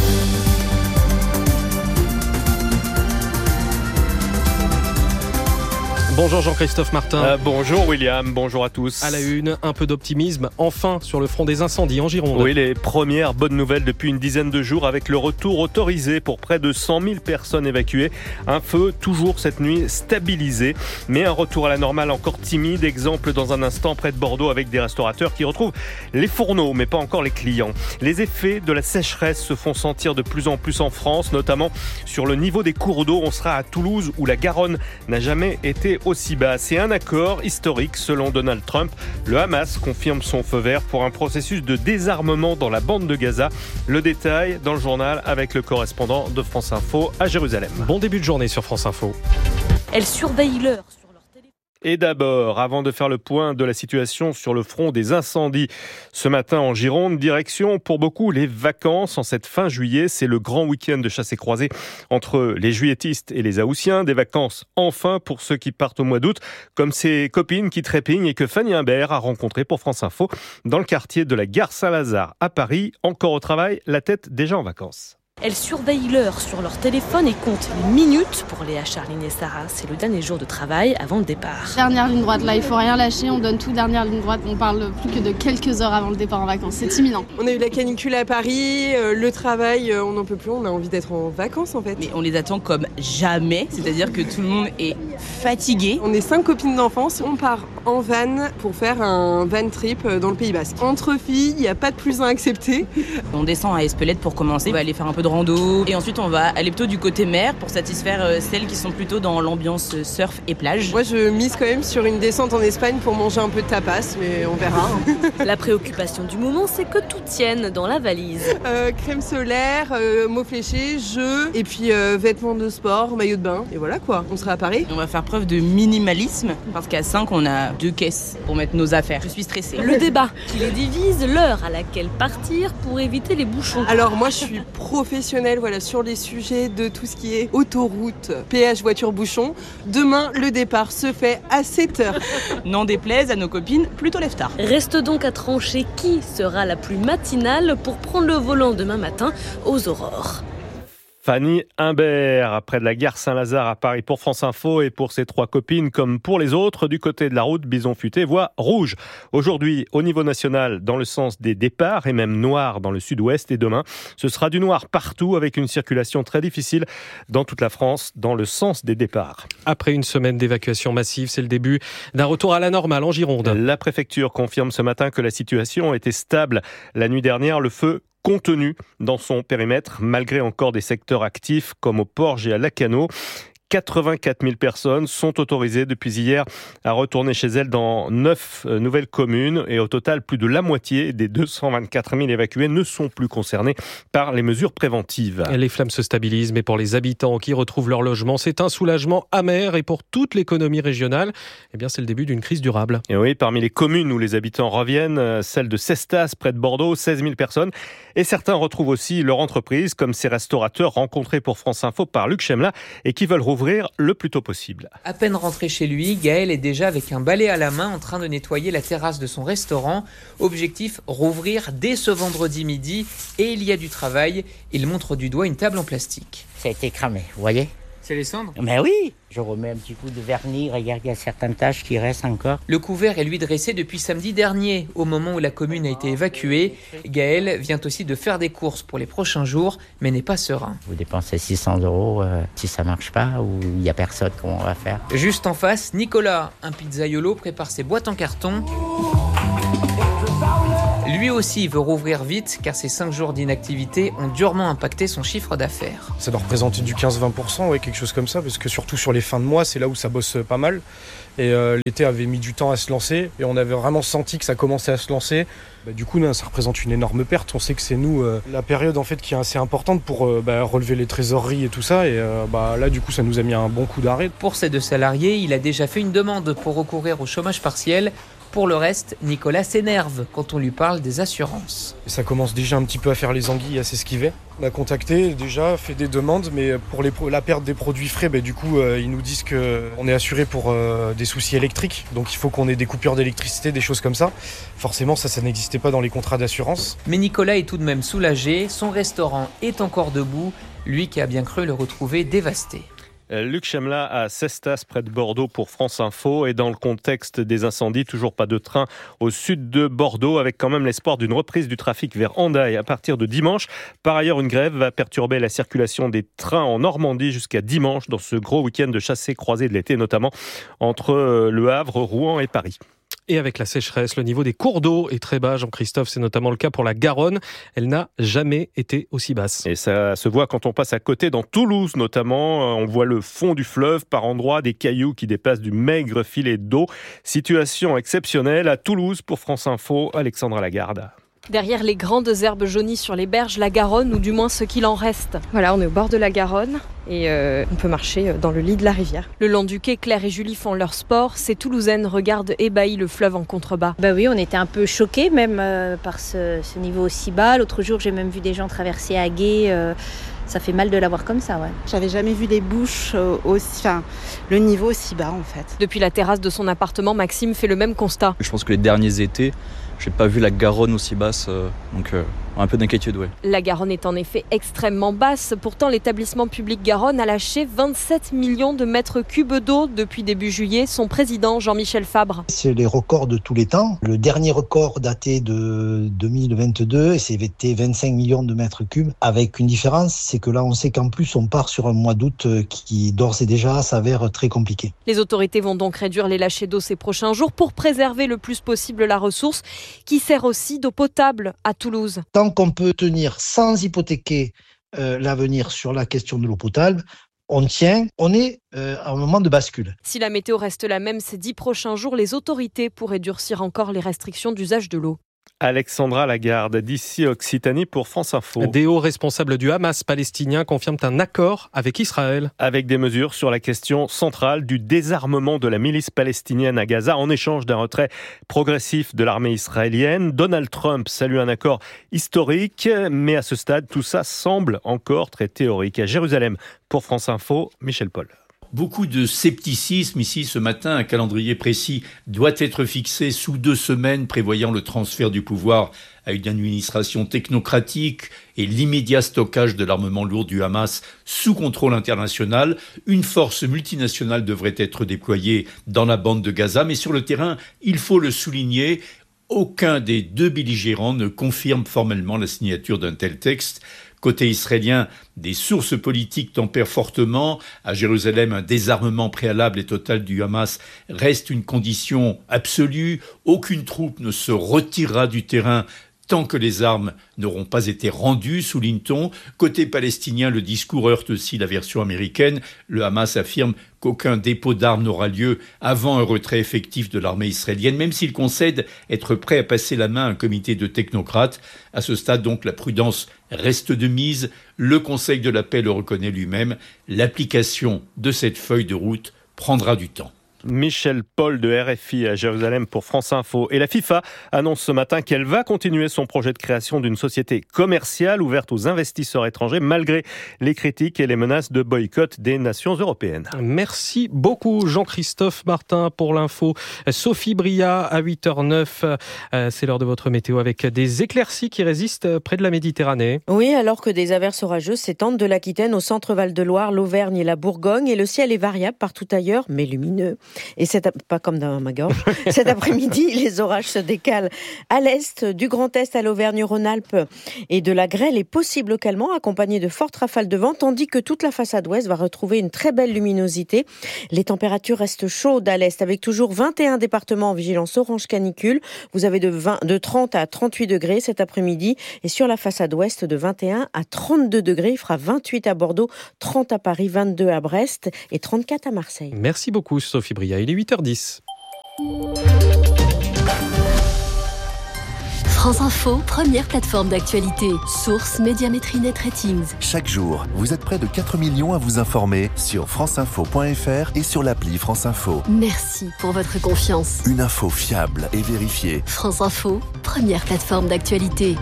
Speaker 2: Bonjour Jean-Christophe Martin.
Speaker 15: Euh, bonjour William, bonjour à tous.
Speaker 2: À la une, un peu d'optimisme, enfin, sur le front des incendies en Gironde.
Speaker 15: Oui, les premières bonnes nouvelles depuis une dizaine de jours avec le retour autorisé pour près de cent mille personnes évacuées. Un feu, toujours cette nuit, stabilisé, mais un retour à la normale encore timide. Exemple dans un instant près de Bordeaux avec des restaurateurs qui retrouvent les fourneaux, mais pas encore les clients. Les effets de la sécheresse se font sentir de plus en plus en France, notamment sur le niveau des cours d'eau. On sera à Toulouse où la Garonne n'a jamais été aussi bas. C'est un accord historique selon Donald Trump. Le Hamas confirme son feu vert pour un processus de désarmement dans la bande de Gaza. Le détail dans le journal avec le correspondant de France Info à Jérusalem.
Speaker 2: Bon début de journée sur France Info.
Speaker 4: Elle surveille l'heure.
Speaker 15: Et d'abord, avant de faire le point de la situation sur le front des incendies ce matin en Gironde, direction pour beaucoup les vacances en cette fin juillet. C'est le grand week-end de chasse et croisée entre les juilletistes et les Haussiens. Des vacances enfin pour ceux qui partent au mois d'août, comme ces copines qui trépignent et que Fanny Imbert a rencontrées pour France Info dans le quartier de la Gare Saint-Lazare à Paris. Encore au travail, la tête déjà en vacances.
Speaker 4: Elles surveillent l'heure sur leur téléphone et comptent les minutes. Pour Léa, Charline et Sarah, c'est le dernier jour de travail avant le départ.
Speaker 16: Dernière ligne droite, là il faut rien lâcher, on donne tout dernière ligne droite, on parle plus que de quelques heures avant le départ en vacances, c'est imminent.
Speaker 17: On a eu la canicule à Paris, euh, le travail, euh, on n'en peut plus, on a envie d'être en vacances en fait.
Speaker 18: Mais on les attend comme jamais, c'est-à-dire que tout le monde est fatigué.
Speaker 17: On est cinq copines d'enfance, on part en van pour faire un van trip dans le Pays Basque. Entre filles, il n'y a pas de plus un à accepter.
Speaker 18: On descend à Espelette pour commencer, on va aller faire un peu de rando et ensuite on va aller plutôt du côté mer pour satisfaire celles qui sont plutôt dans l'ambiance surf et plage.
Speaker 17: Moi je mise quand même sur une descente en Espagne pour manger un peu de tapas, mais on verra.
Speaker 4: La préoccupation du moment, c'est que tout tienne dans la valise.
Speaker 17: Euh, crème solaire, euh, mots fléchés, jeux et puis euh, vêtements de sport, maillot de bain et voilà quoi, on sera à Paris.
Speaker 18: On va faire preuve de minimalisme parce qu'à cinq on a deux caisses pour mettre nos affaires. Je suis stressée.
Speaker 4: Le débat qui les divise, l'heure à laquelle partir pour éviter les bouchons.
Speaker 17: Alors moi je suis professionnelle voilà, sur les sujets de tout ce qui est autoroute, péage, voiture, bouchon. Demain le départ se fait à sept heures.
Speaker 18: N'en déplaise à nos copines, plutôt lève tard.
Speaker 4: Reste donc à trancher qui sera la plus matinale pour prendre le volant demain matin aux aurores.
Speaker 15: Fanny Imbert, près de la Gare Saint-Lazare à Paris pour France Info et pour ses trois copines comme pour les autres, du côté de la route Bison Futé, voie rouge. Aujourd'hui, au niveau national, dans le sens des départs et même noir dans le sud-ouest et demain, ce sera du noir partout avec une circulation très difficile dans toute la France dans le sens des départs.
Speaker 2: Après une semaine d'évacuation massive, c'est le début d'un retour à la normale en Gironde.
Speaker 15: La préfecture confirme ce matin que la situation était stable. La nuit dernière, le feu contenu dans son périmètre, malgré encore des secteurs actifs comme au Porge et à Lacanau. quatre-vingt-quatre mille personnes sont autorisées depuis hier à retourner chez elles dans neuf nouvelles communes et au total, plus de la moitié des deux cent vingt-quatre mille évacués ne sont plus concernés par les mesures préventives.
Speaker 2: Les flammes se stabilisent, mais pour les habitants qui retrouvent leur logement, c'est un soulagement amer et pour toute l'économie régionale, eh bien c'est le début d'une crise durable.
Speaker 15: Et oui, parmi les communes où les habitants reviennent, celle de Cestas, près de Bordeaux, seize mille personnes. Et certains retrouvent aussi leur entreprise, comme ces restaurateurs rencontrés pour France Info par Luc Chemla et qui veulent rouvrir le plus tôt possible.
Speaker 19: À peine rentré chez lui, Gaël est déjà avec un balai à la main en train de nettoyer la terrasse de son restaurant. Objectif, rouvrir dès ce vendredi midi. Et il y a du travail. Il montre du doigt une table en plastique.
Speaker 20: Ça a été cramé, vous voyez ?
Speaker 19: C'est les cendres ?
Speaker 20: Mais oui, je remets un petit coup de vernis, regarde, il y a certaines taches qui restent encore.
Speaker 19: Le couvert est lui dressé depuis samedi dernier, au moment où la commune a été évacuée. Gaël vient aussi de faire des courses pour les prochains jours, mais n'est pas serein.
Speaker 20: Vous dépensez six cents euros, euh, si ça marche pas ou il n'y a personne, comment on va faire ?
Speaker 19: Juste en face, Nicolas, un pizzaiolo, prépare ses boîtes en carton. Lui aussi veut rouvrir vite car ces cinq jours d'inactivité ont durement impacté son chiffre d'affaires.
Speaker 21: Ça doit représenter du quinze à vingt pour cent, ouais, quelque chose comme ça, parce que surtout sur les fins de mois, c'est là où ça bosse pas mal. Et euh, l'été avait mis du temps à se lancer et on avait vraiment senti que ça commençait à se lancer. Bah, du coup, ça représente une énorme perte. On sait que c'est nous, euh, la période en fait qui est assez importante pour euh, bah, relever les trésoreries et tout ça. Et euh, bah, là, du coup, ça nous a mis un bon coup d'arrêt.
Speaker 19: Pour ces deux salariés, il a déjà fait une demande pour recourir au chômage partiel. Pour le reste, Nicolas s'énerve quand on lui parle des assurances.
Speaker 21: Et ça commence déjà un petit peu à faire les anguilles, à s'esquiver. On a contacté déjà, fait des demandes, mais pour les, la perte des produits frais, bah, du coup, euh, ils nous disent qu'on est assuré pour euh, des soucis électriques. Donc il faut qu'on ait des coupures d'électricité, des choses comme ça. Forcément, ça, ça n'existait pas dans les contrats d'assurance.
Speaker 19: Mais Nicolas est tout de même soulagé. Son restaurant est encore debout. Lui qui a bien cru le retrouver dévasté.
Speaker 15: Luc Chemla à Cestas, près de Bordeaux, pour France Info. Et dans le contexte des incendies, toujours pas de train au sud de Bordeaux, avec quand même l'espoir d'une reprise du trafic vers Hendaye à partir de dimanche. Par ailleurs, une grève va perturber la circulation des trains en Normandie jusqu'à dimanche, dans ce gros week-end de chassés-croisés de l'été, notamment entre Le Havre, Rouen et Paris.
Speaker 2: Et avec la sécheresse, le niveau des cours d'eau est très bas. Jean-Christophe, c'est notamment le cas pour la Garonne. Elle n'a jamais été aussi basse.
Speaker 15: Et ça se voit quand on passe à côté, dans Toulouse notamment. On voit le fond du fleuve, par endroits, des cailloux qui dépassent du maigre filet d'eau. Situation exceptionnelle à Toulouse pour France Info, Alexandra Lagarde.
Speaker 22: Derrière les grandes herbes jaunies sur les berges, la Garonne, ou du moins ce qu'il en reste. Voilà, on est au bord de la Garonne et euh, on peut marcher dans le lit de la rivière. Le long du quai, Claire et Julie font leur sport. Ces Toulousaines regardent ébahis le fleuve en contrebas.
Speaker 23: Bah oui, on était un peu choqués même euh, par ce, ce niveau aussi bas. L'autre jour, j'ai même vu des gens traverser à gué. Euh, ça fait mal de la voir comme ça, ouais.
Speaker 24: J'avais jamais vu les bouches aussi, enfin, le niveau aussi bas en fait.
Speaker 22: Depuis la terrasse de son appartement, Maxime fait le même constat.
Speaker 25: Je pense que les derniers étés, j'ai pas vu la Garonne aussi basse, euh, donc euh, un peu d'inquiétude, ouais.
Speaker 22: La Garonne est en effet extrêmement basse. Pourtant, l'établissement public Garonne a lâché vingt-sept millions de mètres cubes d'eau depuis début juillet. Son président, Jean-Michel Fabre.
Speaker 26: C'est les records de tous les temps. Le dernier record daté de deux mille vingt-deux, c'était vingt-cinq millions de mètres cubes. Avec une différence, c'est que là, on sait qu'en plus, on part sur un mois d'août qui, d'ores et déjà, s'avère très compliqué.
Speaker 22: Les autorités vont donc réduire les lâchers d'eau ces prochains jours pour préserver le plus possible la ressource qui sert aussi d'eau potable à Toulouse.
Speaker 26: Tant qu'on peut tenir sans hypothéquer euh, l'avenir sur la question de l'eau potable, on tient, on est euh, à un moment de bascule.
Speaker 22: Si la météo reste la même ces dix prochains jours, les autorités pourraient durcir encore les restrictions d'usage de l'eau.
Speaker 15: Alexandra Lagarde, d'ici Occitanie pour France Info.
Speaker 2: Des hauts responsables du Hamas palestinien confirment un accord avec Israël.
Speaker 15: Avec des mesures sur la question centrale du désarmement de la milice palestinienne à Gaza en échange d'un retrait progressif de l'armée israélienne. Donald Trump salue un accord historique, mais à ce stade, tout ça semble encore très théorique. À Jérusalem, pour France Info, Michel Paul.
Speaker 27: Beaucoup de scepticisme ici ce matin. Un calendrier précis doit être fixé sous deux semaines, prévoyant le transfert du pouvoir à une administration technocratique et l'immédiat stockage de l'armement lourd du Hamas sous contrôle international. Une force multinationale devrait être déployée dans la bande de Gaza, mais sur le terrain, il faut le souligner, aucun des deux belligérants ne confirme formellement la signature d'un tel texte. Côté israélien, des sources politiques tempèrent fortement. À Jérusalem, un désarmement préalable et total du Hamas reste une condition absolue. Aucune troupe ne se retirera du terrain tant que les armes n'auront pas été rendues, souligne-t-on. Côté palestinien, le discours heurte aussi la version américaine. Le Hamas affirme qu'aucun dépôt d'armes n'aura lieu avant un retrait effectif de l'armée israélienne, même s'il concède être prêt à passer la main à un comité de technocrates. À ce stade, donc, la prudence reste de mise. Le Conseil de la paix le reconnaît lui-même. L'application de cette feuille de route prendra du temps.
Speaker 15: Michel Paul de R F I à Jérusalem pour France Info. Et la FIFA annonce ce matin qu'elle va continuer son projet de création d'une société commerciale ouverte aux investisseurs étrangers malgré les critiques et les menaces de boycott des nations européennes.
Speaker 2: Merci beaucoup Jean-Christophe Martin pour l'info. Sophie Bria à huit heures neuf. C'est l'heure de votre météo avec des éclaircies qui résistent près de la Méditerranée.
Speaker 10: Oui, alors que des averses orageuses s'étendent de l'Aquitaine au centre Val-de-Loire, l'Auvergne et la Bourgogne et le ciel est variable partout ailleurs mais lumineux. Et c'est pas comme dans ma gorge. Cet après-midi, les orages se décalent à l'est, du Grand Est à l'Auvergne-Rhône-Alpes et de la grêle est possible localement, accompagnée de fortes rafales de vent, tandis que toute la façade ouest va retrouver une très belle luminosité. Les températures restent chaudes à l'est, avec toujours vingt et un départements en vigilance orange canicule. Vous avez de, vingt, de trente à trente-huit degrés cet après-midi, et sur la façade ouest, de vingt et un à trente-deux degrés. Il fera vingt-huit à Bordeaux, trente à Paris, vingt-deux à Brest et trente-quatre à Marseille.
Speaker 2: Merci beaucoup Sophie Bria. Il est huit heures dix.
Speaker 1: France Info, première plateforme d'actualité. Source Médiamétrie Net Ratings.
Speaker 3: Chaque jour, vous êtes près de quatre millions à vous informer sur franceinfo point f r et sur l'appli France Info.
Speaker 1: Merci pour votre confiance.
Speaker 3: Une info fiable et vérifiée.
Speaker 1: France Info, première plateforme d'actualité.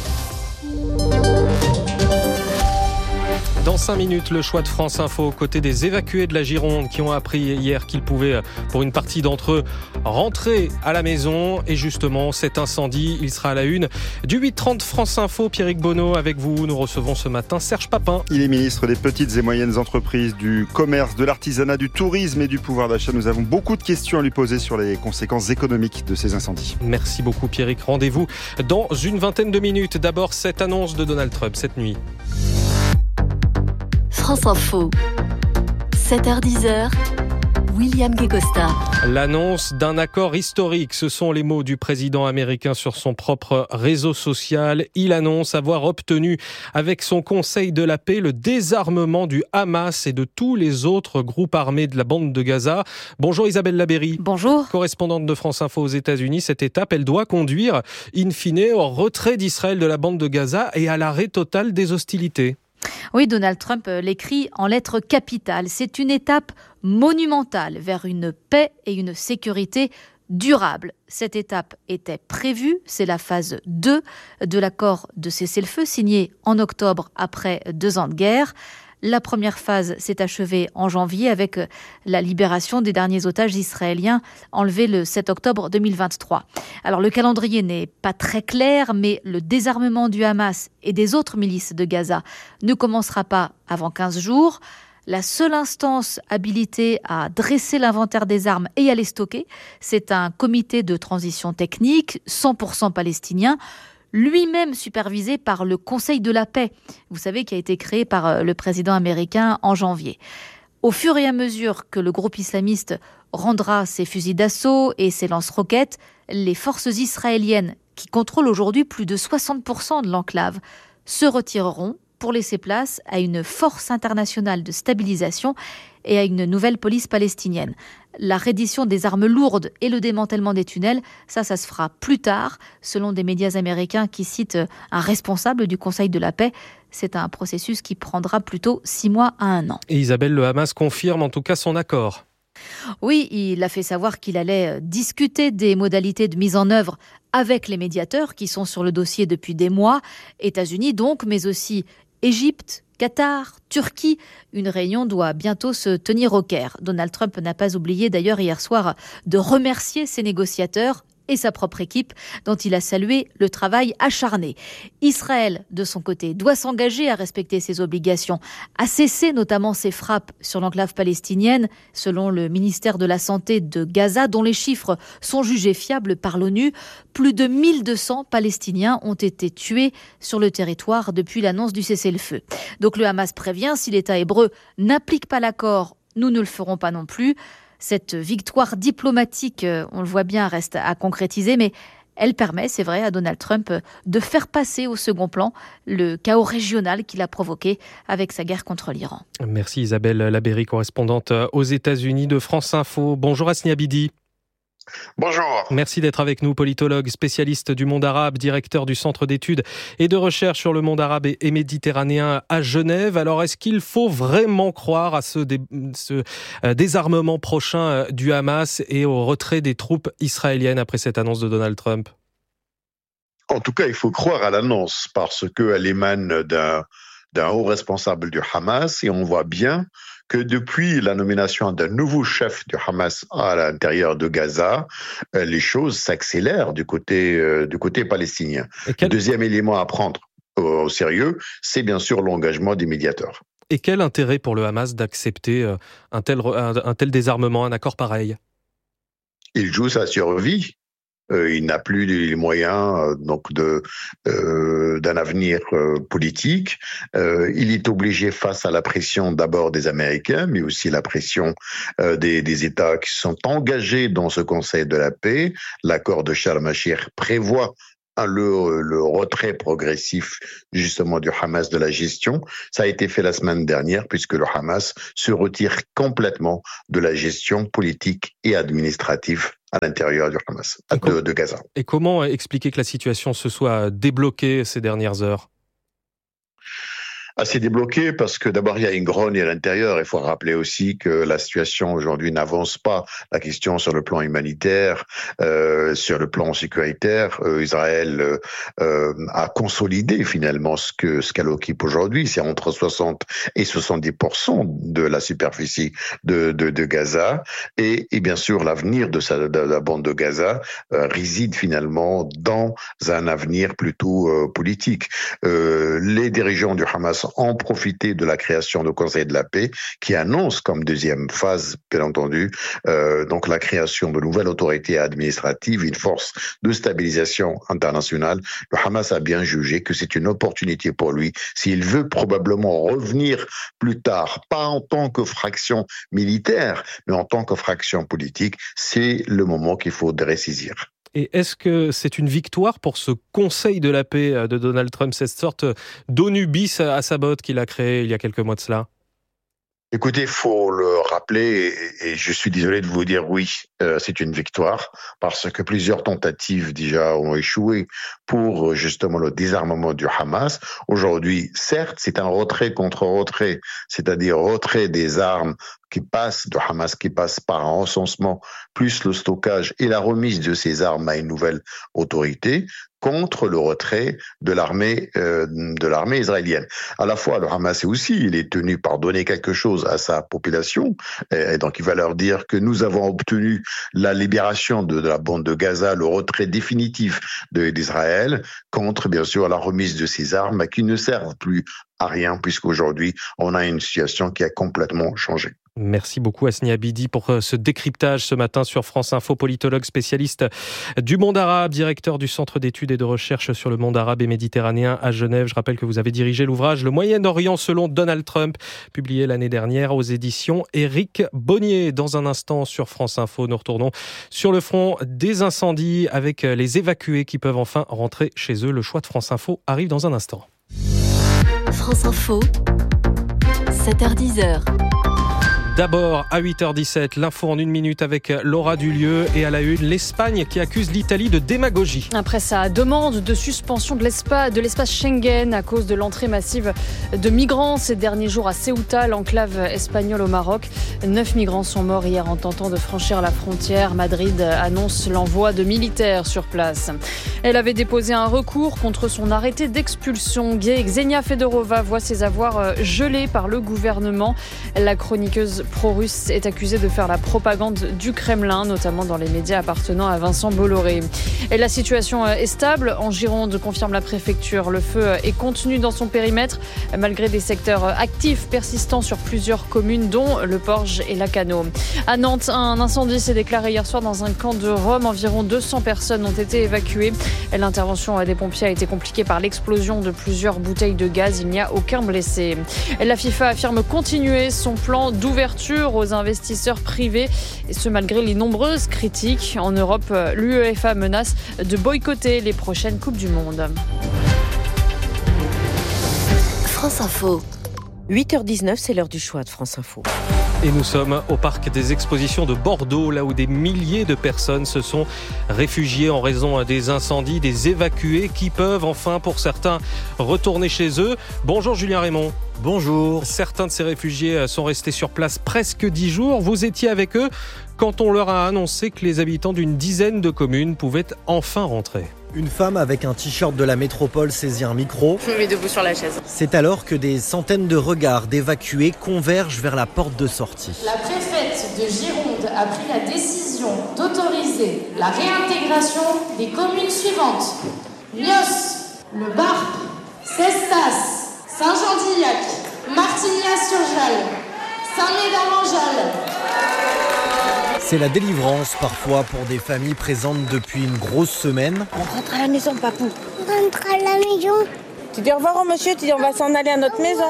Speaker 2: Dans cinq minutes, le choix de France Info aux côtés des évacués de la Gironde qui ont appris hier qu'ils pouvaient, pour une partie d'entre eux, rentrer à la maison. Et justement, cet incendie, il sera à la une du huit trente France Info. Pierrick Bonneau avec vous. Nous recevons ce matin Serge Papin.
Speaker 5: Il est ministre des petites et moyennes entreprises, du commerce, de l'artisanat, du tourisme et du pouvoir d'achat. Nous avons beaucoup de questions à lui poser sur les conséquences économiques de ces incendies.
Speaker 2: Merci beaucoup Pierrick. Rendez-vous dans une vingtaine de minutes. D'abord, cette annonce de Donald Trump cette nuit.
Speaker 1: France Info, sept heures dix, William Guécosta.
Speaker 2: L'annonce d'un accord historique, ce sont les mots du président américain sur son propre réseau social. Il annonce avoir obtenu avec son Conseil de la paix le désarmement du Hamas et de tous les autres groupes armés de la bande de Gaza. Bonjour Isabelle Labéry.
Speaker 22: Bonjour.
Speaker 2: Correspondante de France Info aux États-Unis, cette étape, elle doit conduire in fine au retrait d'Israël de la bande de Gaza et à l'arrêt total des hostilités.
Speaker 6: Oui, Donald Trump l'écrit en lettres capitales. C'est une étape monumentale vers une paix et une sécurité durable. Cette étape était prévue, c'est la phase deux de l'accord de cessez-le-feu signé en octobre après deux ans de guerre. La première phase s'est achevée en janvier avec la libération des derniers otages israéliens enlevés le sept octobre deux mille vingt-trois. Alors le calendrier n'est pas très clair, mais le désarmement du Hamas et des autres milices de Gaza ne commencera pas avant quinze jours. La seule instance habilitée à dresser l'inventaire des armes et à les stocker, c'est un comité de transition technique cent pour cent palestinien, lui-même supervisé par le Conseil de la paix, vous savez, qui a été créé par le président américain en janvier. Au fur et à mesure que le groupe islamiste rendra ses fusils d'assaut et ses lance-roquettes, les forces israéliennes, qui contrôlent aujourd'hui plus de soixante pour cent de l'enclave, se retireront pour laisser place à une force internationale de stabilisation et à une nouvelle police palestinienne. La reddition des armes lourdes et le démantèlement des tunnels, ça, ça se fera plus tard, selon des médias américains qui citent un responsable du Conseil de la paix. C'est un processus qui prendra plutôt six mois à un an.
Speaker 2: Et Isabelle, le Hamas confirme en tout cas son accord.
Speaker 6: Oui, il a fait savoir qu'il allait discuter des modalités de mise en œuvre avec les médiateurs qui sont sur le dossier depuis des mois, États-Unis donc, mais aussi Égypte, Qatar, Turquie. Une réunion doit bientôt se tenir au Caire. Donald Trump n'a pas oublié d'ailleurs hier soir de remercier ses négociateurs et sa propre équipe, dont il a salué le travail acharné. Israël, de son côté, doit s'engager à respecter ses obligations, à cesser notamment ses frappes sur l'enclave palestinienne, selon le ministère de la Santé de Gaza, dont les chiffres sont jugés fiables par l'ONU. Plus de mille deux cents Palestiniens ont été tués sur le territoire depuis l'annonce du cessez-le-feu. Donc le Hamas prévient, si l'État hébreu n'applique pas l'accord, nous ne le ferons pas non plus. Cette victoire diplomatique, on le voit bien, reste à concrétiser, mais Elle permet, c'est vrai, à Donald Trump de faire passer au second plan le chaos régional qu'il a provoqué avec sa guerre contre l'Iran.
Speaker 2: Merci Isabelle Labéry, correspondante aux États-Unis de France Info. Bonjour Hasni Abidi.
Speaker 7: Bonjour.
Speaker 2: Merci d'être avec nous, politologue, spécialiste du monde arabe, directeur du Centre d'études et de recherche sur le monde arabe et méditerranéen à Genève. Alors, est-ce qu'il faut vraiment croire à ce, dé- ce euh, désarmement prochain du Hamas et au retrait des troupes israéliennes après cette annonce de Donald Trump ?
Speaker 7: En tout cas, il faut croire à l'annonce parce qu'elle émane d'un, d'un haut responsable du Hamas et on voit bien que depuis la nomination d'un nouveau chef du Hamas à l'intérieur de Gaza, les choses s'accélèrent du côté, euh, du côté palestinien. Quel... Le deuxième élément à prendre au sérieux, c'est bien sûr l'engagement des médiateurs.
Speaker 2: Et quel intérêt pour le Hamas d'accepter un tel, un, un tel désarmement, un accord pareil ?
Speaker 7: Il joue sa survie. Euh, il n'a plus les moyens euh, donc de euh, d'un avenir euh, politique. Euh, il est obligé face à la pression d'abord des Américains, mais aussi la pression euh, des, des États qui sont engagés dans ce Conseil de la paix. L'accord de Sharm el-Sheikh prévoit Le, le retrait progressif justement du Hamas de la gestion. Ça a été fait la semaine dernière puisque le Hamas se retire complètement de la gestion politique et administrative à l'intérieur du Hamas, de, de Gaza.
Speaker 2: Et comment expliquer que la situation se soit débloquée ces dernières heures ?
Speaker 7: Assez débloqué parce que d'abord il y a une grogne à l'intérieur. Il faut rappeler aussi que la situation aujourd'hui n'avance pas. La question sur le plan humanitaire, euh, sur le plan sécuritaire, euh, Israël euh, a consolidé finalement ce que ce qu'elle occupe aujourd'hui. C'est entre soixante et soixante-dix pour cent de la superficie de de, de Gaza et, et bien sûr l'avenir de, sa, de la bande de Gaza euh, réside finalement dans un avenir plutôt euh, politique. Euh, les dirigeants du Hamas ont profité de la création du Conseil de la paix qui annonce comme deuxième phase, bien entendu, euh, donc la création de nouvelles autorités administratives, une force de stabilisation internationale. Le Hamas a bien jugé que c'est une opportunité pour lui s'il veut probablement revenir plus tard, pas en tant que fraction militaire, mais en tant que fraction politique. C'est le moment qu'il faut ressaisir.
Speaker 2: Et est-ce que c'est une victoire pour ce Conseil de la paix de Donald Trump, cette sorte d'ONU bis à sa botte qu'il a créé il y a quelques mois de cela ?
Speaker 7: Écoutez, il faut le rappeler, et je suis désolé de vous dire oui, euh, c'est une victoire, parce que plusieurs tentatives déjà ont échoué pour justement le désarmement du Hamas. Aujourd'hui, certes, c'est un retrait contre retrait, c'est-à-dire retrait des armes qui passent de Hamas, qui passe par un recensement, plus le stockage et la remise de ces armes à une nouvelle autorité, contre le retrait de l'armée euh, de l'armée israélienne. À la fois, le Hamas est aussi, il est tenu par donner quelque chose à sa population, et, et donc il va leur dire que nous avons obtenu la libération de, de la bande de Gaza, le retrait définitif de, d'Israël, contre bien sûr la remise de ces armes qui ne servent plus à rien, puisqu'aujourd'hui on a une situation qui a complètement changé.
Speaker 2: Merci beaucoup Hasni Abidi pour ce décryptage ce matin sur France Info, politologue spécialiste du monde arabe, directeur du Centre d'études et de recherche sur le monde arabe et méditerranéen à Genève. Je rappelle que vous avez dirigé l'ouvrage Le Moyen-Orient selon Donald Trump, publié l'année dernière aux éditions Éric Bonnier. Dans un instant sur France Info, nous retournons sur le front des incendies avec les évacués qui peuvent enfin rentrer chez eux. Le choix de France Info arrive dans un instant.
Speaker 1: France Info, sept heures dix.
Speaker 2: D'abord, à huit heures dix-sept, l'info en une minute avec Laura Dulieu et à la une, l'Espagne qui accuse l'Italie de démagogie.
Speaker 22: Après sa demande de suspension de l'espace, de l'espace Schengen à cause de l'entrée massive de migrants ces derniers jours à Ceuta, l'enclave espagnole au Maroc. Neuf migrants sont morts hier en tentant de franchir la frontière. Madrid annonce l'envoi de militaires sur place. Elle avait déposé un recours contre son arrêté d'expulsion. Xenia Fedorova voit ses avoirs gelés par le gouvernement. La chroniqueuse pro-russe est accusée de faire la propagande du Kremlin, notamment dans les médias appartenant à Vincent Bolloré. Et la situation est stable en Gironde, confirme la préfecture. Le feu est contenu dans son périmètre, malgré des secteurs actifs persistants sur plusieurs communes, dont le Porge et Lacanau. À Nantes, un incendie s'est déclaré hier soir dans un camp de Rome. Environ deux cents personnes ont été évacuées. L'intervention des pompiers a été compliquée par l'explosion de plusieurs bouteilles de gaz. Il n'y a aucun blessé. La FIFA affirme continuer son plan d'ouverture
Speaker 8: d'ouverture aux investisseurs privés, et ce malgré les nombreuses critiques. En Europe, l'UEFA menace de boycotter les prochaines Coupes du Monde.
Speaker 1: France Info.
Speaker 10: huit heures dix-neuf, c'est l'heure du choix de France Info.
Speaker 2: Et nous sommes au parc des expositions de Bordeaux, là où des milliers de personnes se sont réfugiées en raison des incendies, des évacués qui peuvent enfin, pour certains, retourner chez eux. Bonjour Julien Raymond.
Speaker 9: Bonjour.
Speaker 2: Certains de ces réfugiés sont restés sur place presque dix jours. Vous étiez avec eux quand on leur a annoncé que les habitants d'une dizaine de communes pouvaient enfin rentrer.
Speaker 9: Une femme avec un t-shirt de la métropole saisit un micro.
Speaker 8: Je me mets debout sur la chaise.
Speaker 9: C'est alors que des centaines de regards d'évacués convergent vers la porte de sortie.
Speaker 11: La préfète de Gironde a pris la décision d'autoriser la réintégration des communes suivantes. Nios, Le Barp, Cestas, Saint-Jean-d'Illac, Martignas-sur-Jalles, Saint-Médard-en-Jalles.
Speaker 9: C'est la délivrance parfois pour des familles présentes depuis une grosse semaine.
Speaker 11: On rentre à la maison, papou.
Speaker 12: On rentre à la maison.
Speaker 11: Tu dis au revoir au monsieur, tu dis on va s'en aller à notre maison.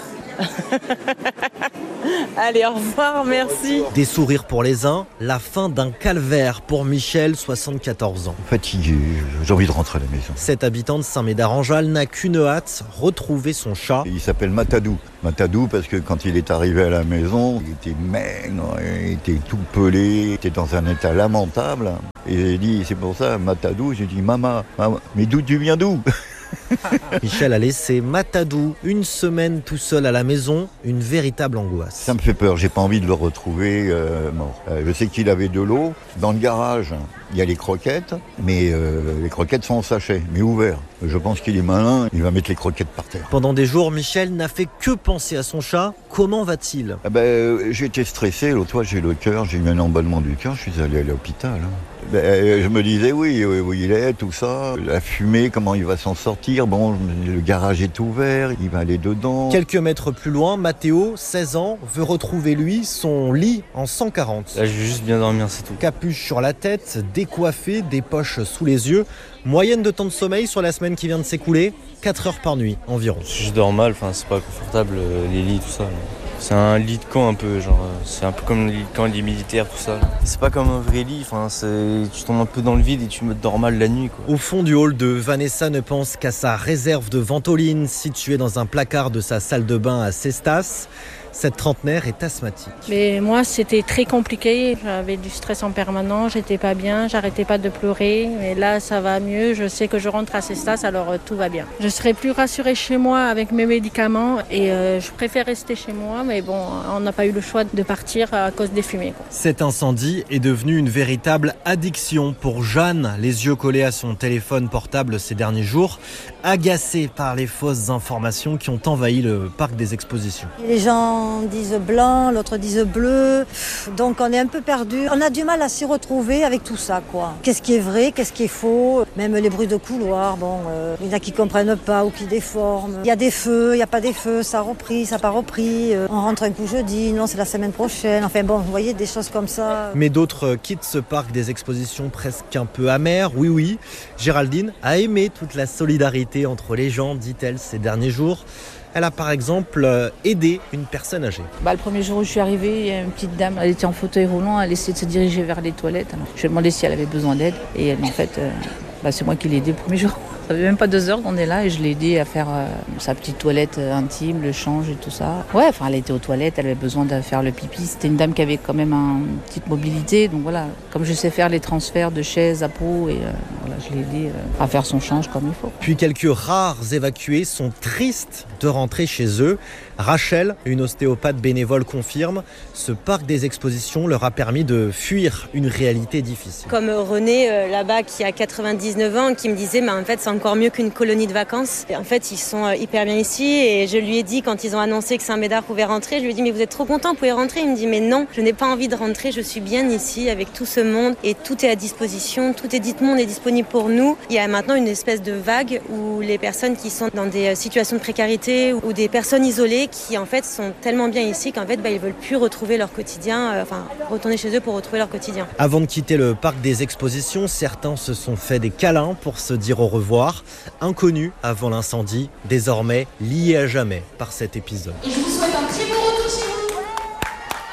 Speaker 11: Allez, au revoir, merci.
Speaker 9: Des sourires pour les uns, la fin d'un calvaire pour Michel, soixante-quatorze ans.
Speaker 13: Fatigué, j'ai envie de rentrer à la maison.
Speaker 9: Cet habitant de Saint-Médard-en-Jalles n'a qu'une hâte, retrouver son chat.
Speaker 13: Il s'appelle Matadou. Matadou parce que quand il est arrivé à la maison, il était maigre, il était tout pelé, il était dans un état lamentable. Et j'ai dit, c'est pour ça, Matadou, j'ai dit, maman, maman mais d'où tu viens d'où?
Speaker 9: Michel a laissé Matadou une semaine tout seul à la maison, une véritable angoisse.
Speaker 13: Ça me fait peur, j'ai pas envie de le retrouver euh, mort. Euh, je sais qu'il avait de l'eau. Dans le garage, il y a les croquettes, mais euh, les croquettes sont en sachet, mais ouverts. Je pense qu'il est malin, il va mettre les croquettes par terre.
Speaker 9: Pendant des jours, Michel n'a fait que penser à son chat. Comment va-t-il?
Speaker 13: eh ben, euh, J'ai été stressé, l'autre fois j'ai le cœur, j'ai eu un emballement du cœur, je suis allé à l'hôpital. Hein. Ben, euh, je me disais oui, oui, où il est, tout ça, la fumée, comment il va s'en sortir. Bon, le garage est ouvert, il va aller dedans.
Speaker 9: Quelques mètres plus loin, Mathéo, seize ans, veut retrouver lui son lit en cent quarante.
Speaker 14: Là, je vais juste bien dormir, c'est tout.
Speaker 9: Capuche sur la tête, décoiffé, des poches sous les yeux. Moyenne de temps de sommeil sur la semaine qui vient de s'écouler, quatre heures par nuit environ.
Speaker 14: Je dors mal, enfin c'est pas confortable les lits, tout ça. C'est un lit de camp un peu, genre c'est un peu comme le lit de camp, les militaires, tout ça. C'est pas comme un vrai lit, enfin c'est tu tombes un peu dans le vide et tu me dors mal la nuit, quoi.
Speaker 9: Au fond du hall deux, Vanessa ne pense qu'à sa réserve de ventoline située dans un placard de sa salle de bain à Cestas. Cette trentenaire est asthmatique.
Speaker 23: Mais moi, c'était très compliqué. J'avais du stress en permanence, j'étais pas bien, j'arrêtais pas de pleurer. Mais là, ça va mieux. Je sais que je rentre à Cestas, alors euh, tout va bien. Je serais plus rassurée chez moi avec mes médicaments et euh, je préfère rester chez moi. Mais bon, on n'a pas eu le choix de partir à cause des fumées, quoi.
Speaker 9: Cet incendie est devenu une véritable addiction pour Jeanne, les yeux collés à son téléphone portable ces derniers jours, agacée par les fausses informations qui ont envahi le parc des expositions.
Speaker 16: Les gens disent blanc, l'autre disent bleu, donc on est un peu perdu. On a du mal à s'y retrouver avec tout ça, quoi. Qu'est-ce qui est vrai, qu'est-ce qui est faux? Même les bruits de couloir, bon, euh, il y en a qui comprennent pas ou qui déforment. Il y a des feux, il n'y a pas des feux, ça a repris, ça n'a pas repris. Euh, on rentre un coup jeudi, non, c'est la semaine prochaine. Enfin bon, vous voyez, des choses comme ça.
Speaker 9: Mais d'autres quittent ce parc des expositions presque un peu amer. Oui, oui, Géraldine a aimé toute la solidarité entre les gens, dit-elle, ces derniers jours. Elle a par exemple aidé une personne âgée.
Speaker 23: Bah, le premier jour où je suis arrivée, il y a une petite dame, elle était en fauteuil roulant, elle essayait de se diriger vers les toilettes. Alors, je lui ai demandé si elle avait besoin d'aide et elle, en fait, euh, bah, c'est moi qui l'ai aidée le premier jour. Ça fait même pas deux heures qu'on est là et je l'ai aidée à faire euh, sa petite toilette euh, intime, le change et tout ça. Ouais, enfin, elle était aux toilettes, elle avait besoin de faire le pipi. C'était une dame qui avait quand même un, une petite mobilité, donc voilà. Comme je sais faire les transferts de chaise à peau, et euh, voilà, je l'ai aidée euh, à faire son change comme il faut.
Speaker 9: Puis quelques rares évacués sont tristes de rentrer chez eux. Rachel, une ostéopathe bénévole, confirme, ce parc des expositions leur a permis de fuir une réalité difficile.
Speaker 11: Comme René euh, là-bas qui a quatre-vingt-dix-neuf ans, qui me disait mais en fait c'est encore mieux qu'une colonie de vacances. Et en fait ils sont euh, hyper bien ici et je lui ai dit quand ils ont annoncé que Saint-Médard pouvait rentrer, je lui ai dit mais vous êtes trop content, vous pouvez rentrer. Il me dit mais non, je n'ai pas envie de rentrer, je suis bien ici avec tout ce monde et tout est à disposition, tout est dit, tout le monde est disponible pour nous. Il y a maintenant une espèce de vague où les personnes qui sont dans des situations de précarité ou des personnes isolées qui en fait sont tellement bien ici qu'en fait bah, ils veulent plus retrouver leur quotidien, euh, enfin retourner chez eux pour retrouver leur quotidien.
Speaker 9: Avant de quitter le parc des expositions, certains se sont fait des câlins pour se dire au revoir. Inconnus avant l'incendie, désormais liés à jamais par cet épisode.
Speaker 11: Et je vous souhaite un très bon retour chez vous.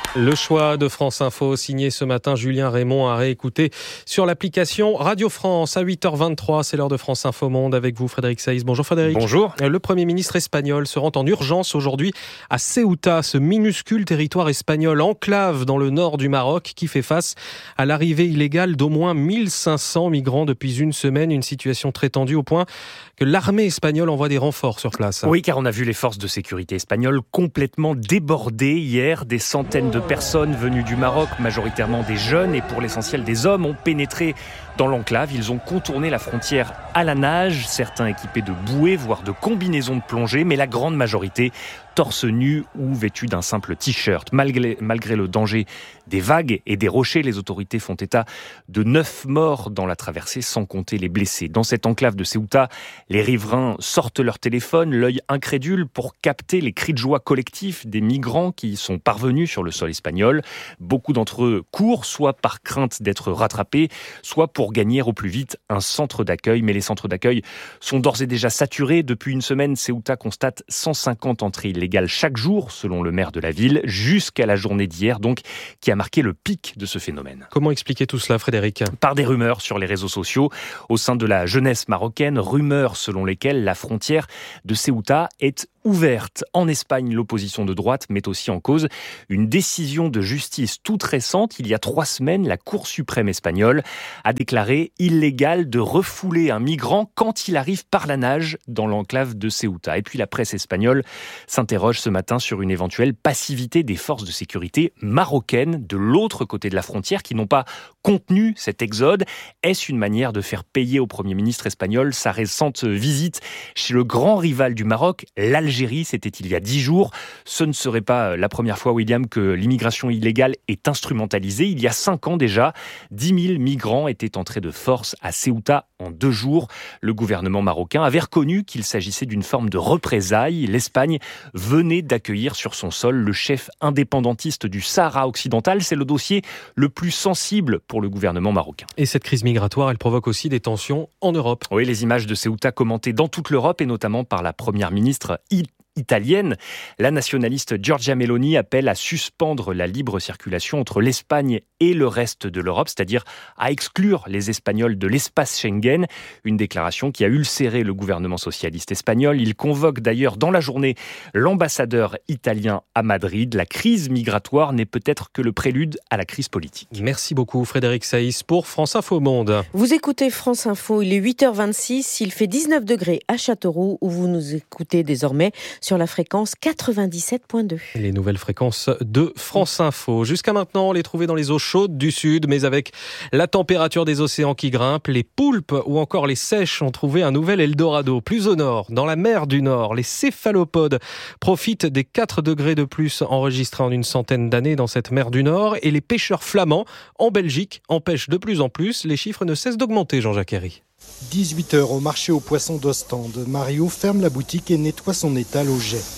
Speaker 2: Le choix de France Info, signé ce matin Julien Raymond, à réécouter sur l'application Radio France à huit heures vingt-trois. C'est l'heure de France Info Monde avec vous, Frédéric Saïs. Bonjour Frédéric.
Speaker 15: Bonjour.
Speaker 2: Le Premier ministre espagnol se rend en urgence aujourd'hui à Ceuta, ce minuscule territoire espagnol enclave dans le nord du Maroc qui fait face à l'arrivée illégale d'au moins mille cinq cents migrants depuis une semaine. Une situation très tendue au point que l'armée espagnole envoie des renforts sur place.
Speaker 4: Oui, car on a vu les forces de sécurité espagnoles complètement débordées hier. Des centaines de personnes venues du Maroc, majoritairement des jeunes et pour l'essentiel des hommes, ont pénétré dans l'enclave. Ils ont contourné la frontière à la nage, certains équipés de bouées, voire de combinaisons de plongée, mais la grande majorité torse nu ou vêtus d'un simple t-shirt. Malgré, malgré le danger des vagues et des rochers, les autorités font état de neuf morts dans la traversée, sans compter les blessés. Dans cette enclave de Ceuta, les riverains sortent leur téléphone, l'œil incrédule, pour capter les cris de joie collectifs des migrants qui sont parvenus sur le sol espagnol. Beaucoup d'entre eux courent, soit par crainte d'être rattrapés, soit pour gagner au plus vite un centre d'accueil. Mais les centres d'accueil sont d'ores et déjà saturés. Depuis une semaine, Ceuta constate cent cinquante entrées illégales chaque jour, selon le maire de la ville, jusqu'à la journée d'hier, donc, qui a marqué le pic de ce phénomène.
Speaker 2: Comment expliquer tout cela, Frédéric ?
Speaker 4: Par des rumeurs sur les réseaux sociaux, au sein de la jeunesse marocaine, rumeurs selon lesquelles la frontière de Ceuta est ouverte. En Espagne, l'opposition de droite met aussi en cause une décision de justice toute récente. Il y a trois semaines, la Cour suprême espagnole a déclaré illégal de refouler un migrant quand il arrive par la nage dans l'enclave de Ceuta. Et puis la presse espagnole s'interroge ce matin sur une éventuelle passivité des forces de sécurité marocaines de l'autre côté de la frontière qui n'ont pas contenu cet exode. Est-ce une manière de faire payer au Premier ministre espagnol sa récente visite chez le grand rival du Maroc, l'Algérie? C'était il y a dix jours. Ce ne serait pas la première fois, William, que l'immigration illégale est instrumentalisée. Il y a cinq ans déjà, dix mille migrants étaient entrés de force à Ceuta en deux jours. Le gouvernement marocain avait reconnu qu'il s'agissait d'une forme de représailles. L'Espagne venait d'accueillir sur son sol le chef indépendantiste du Sahara occidental. C'est le dossier le plus sensible pour le gouvernement marocain.
Speaker 2: Et cette crise migratoire, elle provoque aussi des tensions en Europe.
Speaker 4: Oui, les images de Ceuta commentées dans toute l'Europe et notamment par la première ministre italienne. La nationaliste Giorgia Meloni appelle à suspendre la libre circulation entre l'Espagne et le reste de l'Europe, c'est-à-dire à exclure les Espagnols de l'espace Schengen. Une déclaration qui a ulcéré le gouvernement socialiste espagnol. Il convoque d'ailleurs dans la journée l'ambassadeur italien à Madrid. La crise migratoire n'est peut-être que le prélude à la crise politique.
Speaker 2: Merci beaucoup Frédéric Saïs pour France Info Monde.
Speaker 10: Vous écoutez France Info, il est huit heures vingt-six, il fait dix-neuf degrés à Châteauroux où vous nous écoutez désormais sur la fréquence quatre-vingt-dix-sept virgule deux.
Speaker 2: Les nouvelles fréquences de France Info. Jusqu'à maintenant, on les trouvait dans les eaux chaudes du sud, mais avec la température des océans qui grimpe, les poulpes ou encore les seiches ont trouvé un nouvel Eldorado. Plus au nord, dans la mer du Nord, les céphalopodes profitent des quatre degrés de plus enregistrés en une centaine d'années dans cette mer du Nord, et les pêcheurs flamands en Belgique en pêchent de plus en plus. Les chiffres ne cessent d'augmenter, Jean-Jacques Herry.
Speaker 17: dix-huit heures au marché aux poissons d'Ostende. Mario ferme la boutique et nettoie son étal au jet.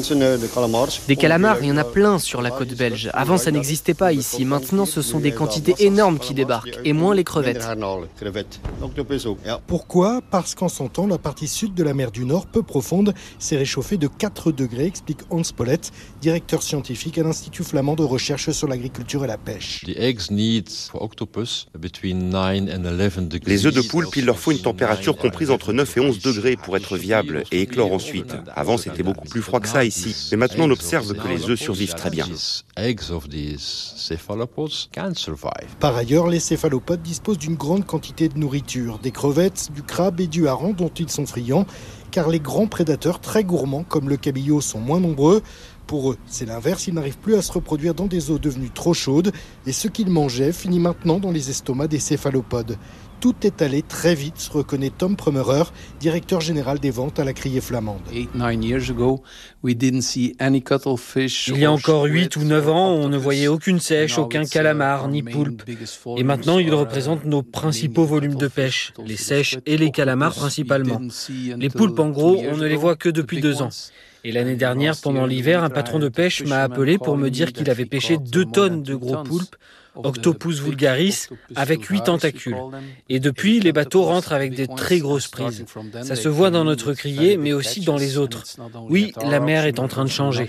Speaker 18: Des calamars, il y en a plein sur la côte belge. Avant, ça n'existait pas ici. Maintenant, ce sont des quantités énormes qui débarquent, et moins les crevettes.
Speaker 17: Pourquoi ? Parce qu'en son temps, la partie sud de la mer du Nord, peu profonde, s'est réchauffée de quatre degrés, explique Hans Polet, directeur scientifique à l'Institut flamand de recherche sur l'agriculture et la pêche.
Speaker 19: Les œufs de poulpe, il leur faut une température comprise entre neuf et onze degrés pour être viables et éclore ensuite. Avant, c'était beaucoup plus froid que ça ici. Mais maintenant, on observe que les œufs survivent très bien.
Speaker 17: Par ailleurs, les céphalopodes disposent d'une grande quantité de nourriture, des crevettes, du crabe et du hareng dont ils sont friands, car les grands prédateurs très gourmands comme le cabillaud sont moins nombreux. Pour eux, c'est l'inverse, ils n'arrivent plus à se reproduire dans des eaux devenues trop chaudes et ce qu'ils mangeaient finit maintenant dans les estomacs des céphalopodes. Tout est allé très vite, se reconnaît Tom Prummerer, directeur général des ventes à la criée flamande.
Speaker 20: Il y a encore huit ou neuf ans, on ne voyait aucune sèche, aucun calamar, ni poulpe. Et maintenant, ils représentent nos principaux volumes de pêche, les sèches et les calamars principalement. Les poulpes, en gros, on ne les voit que depuis deux ans. Et l'année dernière, pendant l'hiver, un patron de pêche m'a appelé pour me dire qu'il avait pêché deux tonnes de gros poulpes. Octopus vulgaris, avec huit tentacules. Et depuis, les bateaux rentrent avec des très grosses prises. Ça se voit dans notre criée, mais aussi dans les autres. Oui, la mer est en train de changer.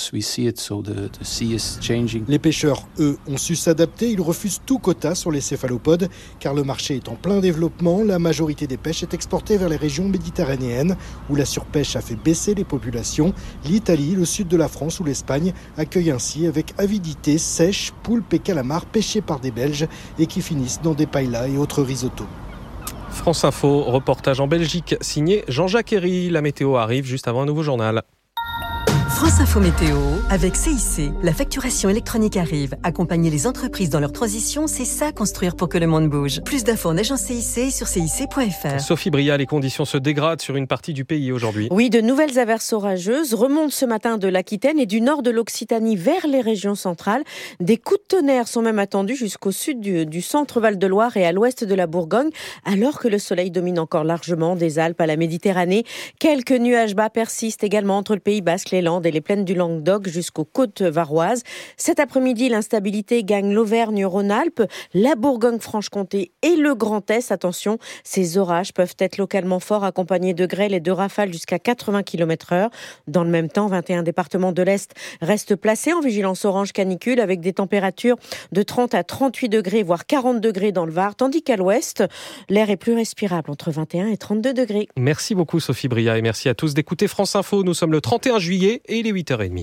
Speaker 17: Les pêcheurs, eux, ont su s'adapter. Ils refusent tout quota sur les céphalopodes, car le marché est en plein développement. La majorité des pêches est exportée vers les régions méditerranéennes, où la surpêche a fait baisser les populations. L'Italie, le sud de la France ou l'Espagne accueillent ainsi avec avidité sèches, poulpes et calamars pêchés par des Belges et qui finissent dans des paellas et autres risottos.
Speaker 2: France Info, reportage en Belgique, signé Jean-Jacques Herry. La météo arrive juste avant un nouveau journal.
Speaker 3: France Info Météo, avec C I C, la facturation électronique arrive. Accompagner les entreprises dans leur transition, c'est ça construire pour que le monde bouge. Plus d'infos en agence C I C sur C I C point F R.
Speaker 2: Sophie Bria, les conditions se dégradent sur une partie du pays aujourd'hui.
Speaker 10: Oui, de nouvelles averses orageuses remontent ce matin de l'Aquitaine et du nord de l'Occitanie vers les régions centrales. Des coups de tonnerre sont même attendus jusqu'au sud du, du centre Val-de-Loire et à l'ouest de la Bourgogne, alors que le soleil domine encore largement des Alpes à la Méditerranée. Quelques nuages bas persistent également entre le Pays Basque, les Landes et les plaines du Languedoc jusqu'aux côtes varoises. Cet après-midi, l'instabilité gagne l'Auvergne-Rhône-Alpes, la Bourgogne-Franche-Comté et le Grand Est. Attention, ces orages peuvent être localement forts, accompagnés de grêles et de rafales jusqu'à quatre-vingts kilomètres heure. Dans le même temps, vingt et un départements de l'Est restent placés en vigilance orange canicule avec des températures de trente à trente-huit degrés, voire quarante degrés dans le Var, tandis qu'à l'Ouest, l'air est plus respirable entre vingt et un et trente-deux degrés.
Speaker 2: Merci beaucoup Sophie Bria et merci à tous d'écouter France Info. Nous sommes le trente et un juillet et il est huit heures trente.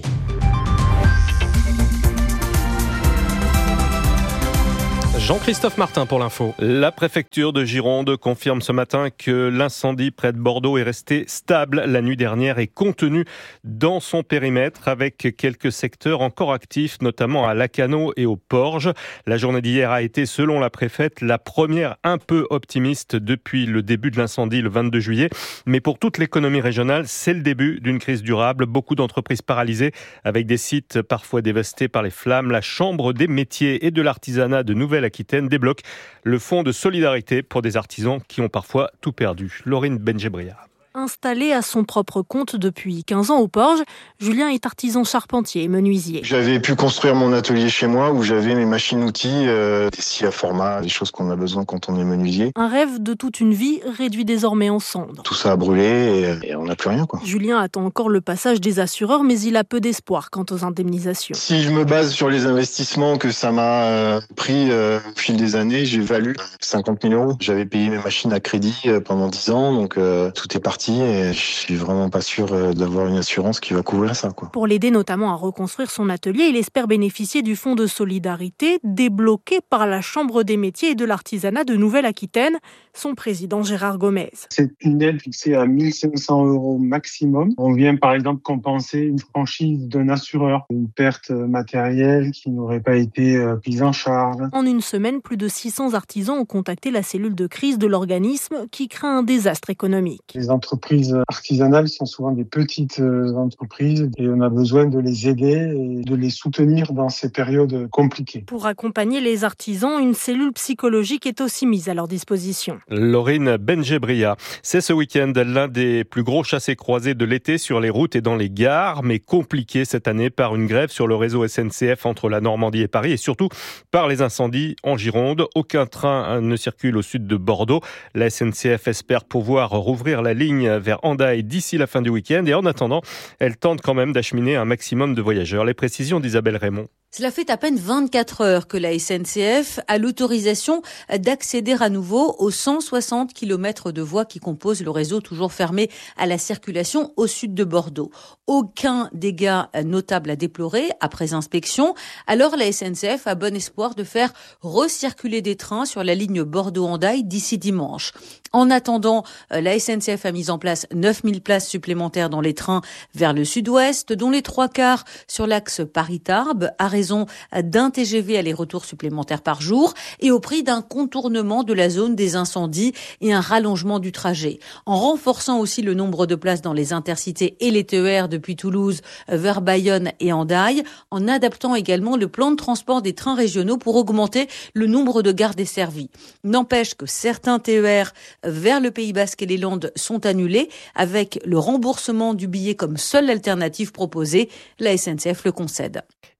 Speaker 2: Jean-Christophe Martin pour l'info.
Speaker 15: La préfecture de Gironde confirme ce matin que l'incendie près de Bordeaux est resté stable la nuit dernière et contenu dans son périmètre avec quelques secteurs encore actifs, notamment à Lacanau et au Porge. La journée d'hier a été, selon la préfète, la première un peu optimiste depuis le début de l'incendie le vingt-deux juillet. Mais pour toute l'économie régionale, c'est le début d'une crise durable. Beaucoup d'entreprises paralysées avec des sites parfois dévastés par les flammes. La Chambre des métiers et de l'artisanat de Nouvelle-Aquitaine débloque le fonds de solidarité pour des artisans qui ont parfois tout perdu. Laurine Benjebria.
Speaker 5: Installé à son propre compte depuis quinze ans au Porge, Julien est artisan charpentier et menuisier.
Speaker 21: J'avais pu construire mon atelier chez moi où j'avais mes machines-outils, euh, des scies à format, des choses qu'on a besoin quand on est menuisier.
Speaker 5: Un rêve de toute une vie réduit désormais en cendres.
Speaker 21: Tout ça a brûlé et, et on n'a plus rien, quoi.
Speaker 5: Julien attend encore le passage des assureurs, mais il a peu d'espoir quant aux indemnisations.
Speaker 21: Si je me base sur les investissements que ça m'a euh, pris euh, au fil des années, j'ai valu cinquante mille euros. J'avais payé mes machines à crédit euh, pendant dix ans, donc euh, tout est parti. Et je suis vraiment pas sûr d'avoir une assurance qui va couvrir ça, quoi.
Speaker 5: Pour l'aider notamment à reconstruire son atelier, il espère bénéficier du fonds de solidarité débloqué par la Chambre des métiers et de l'artisanat de Nouvelle-Aquitaine. Son président Gérard Gomez.
Speaker 24: C'est une aide fixée à mille cinq cents euros maximum. On vient par exemple compenser une franchise d'un assureur, une perte matérielle qui n'aurait pas été prise en charge.
Speaker 5: En une semaine, plus de six cents artisans ont contacté la cellule de crise de l'organisme qui craint un désastre économique.
Speaker 24: Les entreprises artisanales sont souvent des petites entreprises et on a besoin de les aider et de les soutenir dans ces périodes compliquées.
Speaker 5: Pour accompagner les artisans, une cellule psychologique est aussi mise à leur disposition.
Speaker 15: Laurine Benjebria. C'est ce week-end l'un des plus gros chassés-croisés de l'été sur les routes et dans les gares, mais compliqué cette année par une grève sur le réseau S N C F entre la Normandie et Paris et surtout par les incendies en Gironde. Aucun train ne circule au sud de Bordeaux. La S N C F espère pouvoir rouvrir la ligne vers Hendaye d'ici la fin du week-end et en attendant, elle tente quand même d'acheminer un maximum de voyageurs. Les précisions d'Isabelle Raymond.
Speaker 25: Cela fait à peine vingt-quatre heures que la S N C F a l'autorisation d'accéder à nouveau aux cent soixante kilomètres de voies qui composent le réseau toujours fermé à la circulation au sud de Bordeaux. Aucun dégât notable à déplorer après inspection. Alors la S N C F a bon espoir de faire recirculer des trains sur la ligne Bordeaux-Hendaye d'ici dimanche. En attendant, la S N C F a mis en place neuf mille places supplémentaires dans les trains vers le sud-ouest, dont les trois quarts sur l'axe Paris-Tarbes, à raison d'un T G V aller-retour supplémentaire par jour et au prix d'un contournement de la zone des incendies et un rallongement du trajet. En renforçant aussi le nombre de places dans les intercités et les T E R depuis Toulouse vers Bayonne et Hendaye, en adaptant également le plan de transport des trains régionaux pour augmenter le nombre de gares desservies. N'empêche que certains T E R vers le Pays Basque et les Landes sont annulés avec le remboursement du billet comme seule alternative proposée. La S N C F le concède.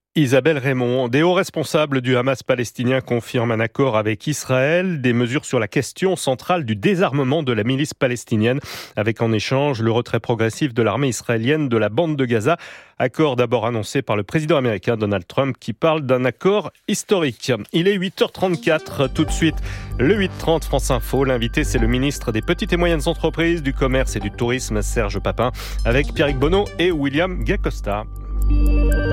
Speaker 15: Isabelle Raymond, des hauts responsables du Hamas palestinien confirment un accord avec Israël, des mesures sur la question centrale du désarmement de la milice palestinienne, avec en échange le retrait progressif de l'armée israélienne de la bande de Gaza. Accord d'abord annoncé par le président américain Donald Trump qui parle d'un accord historique. Il est huit heures trente-quatre, tout de suite le huit heures trente France Info. L'invité c'est le ministre des Petites et Moyennes Entreprises, du Commerce et du Tourisme Serge Papin avec Pierrick Bonneau et William Gacosta.